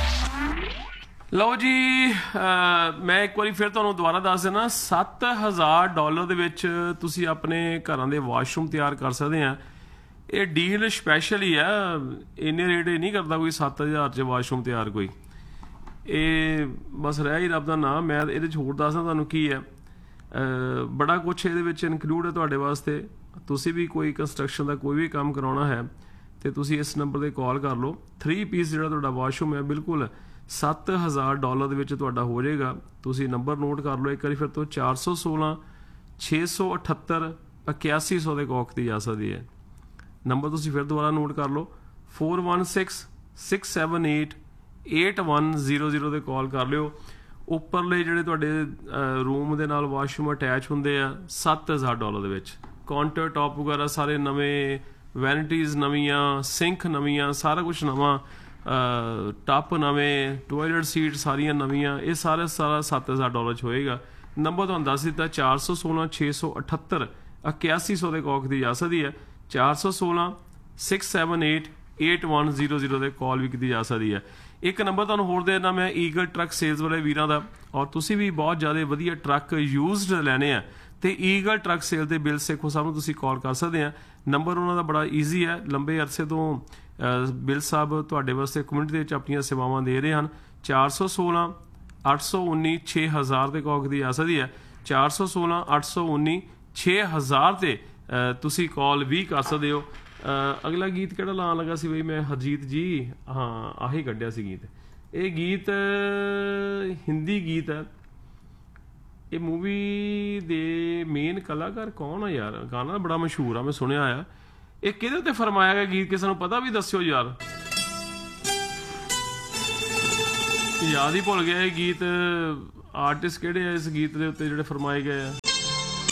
ਲਓ ਜੀ, ਮੈਂ ਇੱਕ ਵਾਰੀ ਫਿਰ ਤੁਹਾਨੂੰ ਦੁਬਾਰਾ ਦੱਸ ਦੇਣਾ, $7,000 ਦੇ ਵਿੱਚ ਤੁਸੀਂ ਆਪਣੇ ਘਰਾਂ ਦੇ ਵਾਸ਼ਰੂਮ ਤਿਆਰ ਕਰ ਸਕਦੇ ਆ। ਇਹ ਡੀਲ ਸਪੈਸ਼ਲ ਹੀ ਆ, ਇੰਨੇ ਰੇਟ ਨਹੀਂ ਕਰਦਾ ਕੋਈ 7,000 'ਚ ਵਾਸ਼ਰੂਮ ਤਿਆਰ ਕੋਈ। ਇਹ ਬਸ ਰਹਿ ਹੀ ਰੱਬ ਦਾ ਨਾਮ। ਮੈਂ ਇਹਦੇ 'ਚ ਹੋਰ ਦੱਸਦਾ ਤੁਹਾਨੂੰ ਕੀ ਹੈ, ਬੜਾ ਕੁਛ ਇਹਦੇ ਵਿੱਚ ਇਨਕਲੂਡ ਹੈ ਤੁਹਾਡੇ ਵਾਸਤੇ। ਤੁਸੀਂ ਵੀ ਕੋਈ ਕੰਸਟਰਕਸ਼ਨ ਦਾ ਕੋਈ ਵੀ ਕੰਮ ਕਰਾਉਣਾ ਹੈ ਤੇ ਤੁਸੀਂ ਇਸ ਨੰਬਰ 'ਤੇ ਕਾਲ ਕਰ ਲਓ। 3 ਪੀਸ ਜਿਹੜਾ ਤੁਹਾਡਾ ਵਾਸ਼ਰੂਮ ਹੈ ਬਿਲਕੁਲ $7,000 ਦੇ ਵਿੱਚ ਤੁਹਾਡਾ ਹੋ ਜਾਏਗਾ। ਤੁਸੀਂ ਨੰਬਰ ਨੋਟ ਕਰ ਲਓ ਇੱਕ ਵਾਰੀ ਫਿਰ ਤੋਂ, 416 678 8100 ਦੇ ਕਾਲ ਕੀਤੀ ਜਾ ਸਕਦੀ ਹੈ। ਨੰਬਰ ਤੁਸੀਂ ਫਿਰ ਦੁਬਾਰਾ ਨੋਟ ਕਰ ਲਓ, 4166 678 8100 ਦੇ ਕਾਲ ਕਰ ਲਿਓ। ਉੱਪਰਲੇ ਜਿਹੜੇ ਤੁਹਾਡੇ ਰੂਮ ਦੇ ਨਾਲ ਵਾਸ਼ਰੂਮ ਅਟੈਚ ਹੁੰਦੇ ਆ $7,000 ਦੇ ਵਿੱਚ, ਕਾਊਂਟਰ ਟੌਪ ਵਗੈਰਾ ਸਾਰੇ ਨਵੇਂ, ਵੈਨਿਟੀਜ਼ ਨਵੀਆਂ, ਸਿੰਕ ਨਵੀਆਂ, ਸਾਰਾ ਕੁਛ ਨਵਾਂ, ਟੱਪ ਨਵੇਂ, ਟੋਇਲਟ ਸੀਟ ਸਾਰੀਆਂ ਨਵੀਆਂ, ਇਹ ਸਾਰਾ $7,000 'ਚ ਹੋਏਗਾ। ਨੰਬਰ ਤੁਹਾਨੂੰ ਦੱਸ ਦਿੱਤਾ, 416 678 8100 ਦੇ ਕਾਲ ਕੀਤੀ ਜਾ ਸਕਦੀ ਹੈ। 416 678 8100 ਦੇ ਕਾਲ ਵੀ ਕੀਤੀ ਜਾ ਸਕਦੀ ਹੈ। ਇੱਕ ਨੰਬਰ ਤੁਹਾਨੂੰ ਹੋਰ ਦੇ ਦੇਣਾ ਮੈਂ, ਈਗਲ ਟਰੱਕ ਸੇਲਸ ਵਾਲੇ ਵੀਰਾਂ ਦਾ। ਔਰ ਤੁਸੀਂ ਵੀ ਬਹੁਤ ਜ਼ਿਆਦਾ ਵਧੀਆ ਟਰੱਕ ਯੂਜ਼ਡ ਲੈਣੇ ਆ ਤੇ ਈਗਲ ਟਰੱਕ ਸੇਲ ਦੇ ਬਿਲ ਸੇਖੋ ਸਾਹਿਬ ਨੂੰ ਤੁਸੀਂ ਕਾਲ ਕਰ ਸਕਦੇ ਆ। ਨੰਬਰ ਉਹਨਾਂ ਦਾ ਬੜਾ ਈਜ਼ੀ ਹੈ, ਲੰਬੇ ਅਰਸੇ ਤੋਂ ਬਿਲ ਸਾਹਿਬ ਤੁਹਾਡੇ ਵਾਸਤੇ ਕਮਿਊਨਿਟੀ ਦੇ ਵਿੱਚ ਆਪਣੀਆਂ ਸੇਵਾਵਾਂ ਦੇ ਰਹੇ ਹਨ। 416 819 6000 ਤੇ ਕਾਲ ਕੀਤੀ ਜਾ ਸਕਦੀ ਹੈ। 416 819 6000 ਤੇ ਤੁਸੀਂ ਕਾਲ ਵੀ ਕਰ ਸਕਦੇ ਹੋ। ਅਗਲਾ ਗੀਤ ਕਿਹੜਾ ਲਾਉਣ ਲੱਗਾ ਸੀ ਬਈ ਮੈਂ, ਹਰਜੀਤ ਜੀ, ਹਾਂ ਆਹੀ ਕੱਢਿਆ ਸੀ ਗੀਤ। ਇਹ ਗੀਤ ਹਿੰਦੀ ਗੀਤ ਹੈ। ਇਹ ਮੂਵੀ ਦੇ ਮੇਨ ਕਲਾਕਾਰ ਕੌਣ ਆ ਯਾਰ? ਗਾਣਾ ਬੜਾ ਮਸ਼ਹੂਰ ਆ, ਮੈਂ ਸੁਣਿਆ ਆ। ਇਹ ਕਿਹਦੇ ਉੱਤੇ ਫਰਮਾਇਆ ਗਿਆ ਗੀਤ, ਕਿਸੇ ਨੂੰ ਪਤਾ ਵੀ ਦੱਸਿਓ ਯਾਰ। ਯਾਦ ਹੀ ਭੁੱਲ ਗਿਆ ਇਹ ਗੀਤ। ਆਰਟਿਸਟ ਕਿਹੜੇ ਆ ਇਸ ਗੀਤ ਦੇ ਉੱਤੇ ਜਿਹੜੇ ਫਰਮਾਏ ਗਏ ਆ?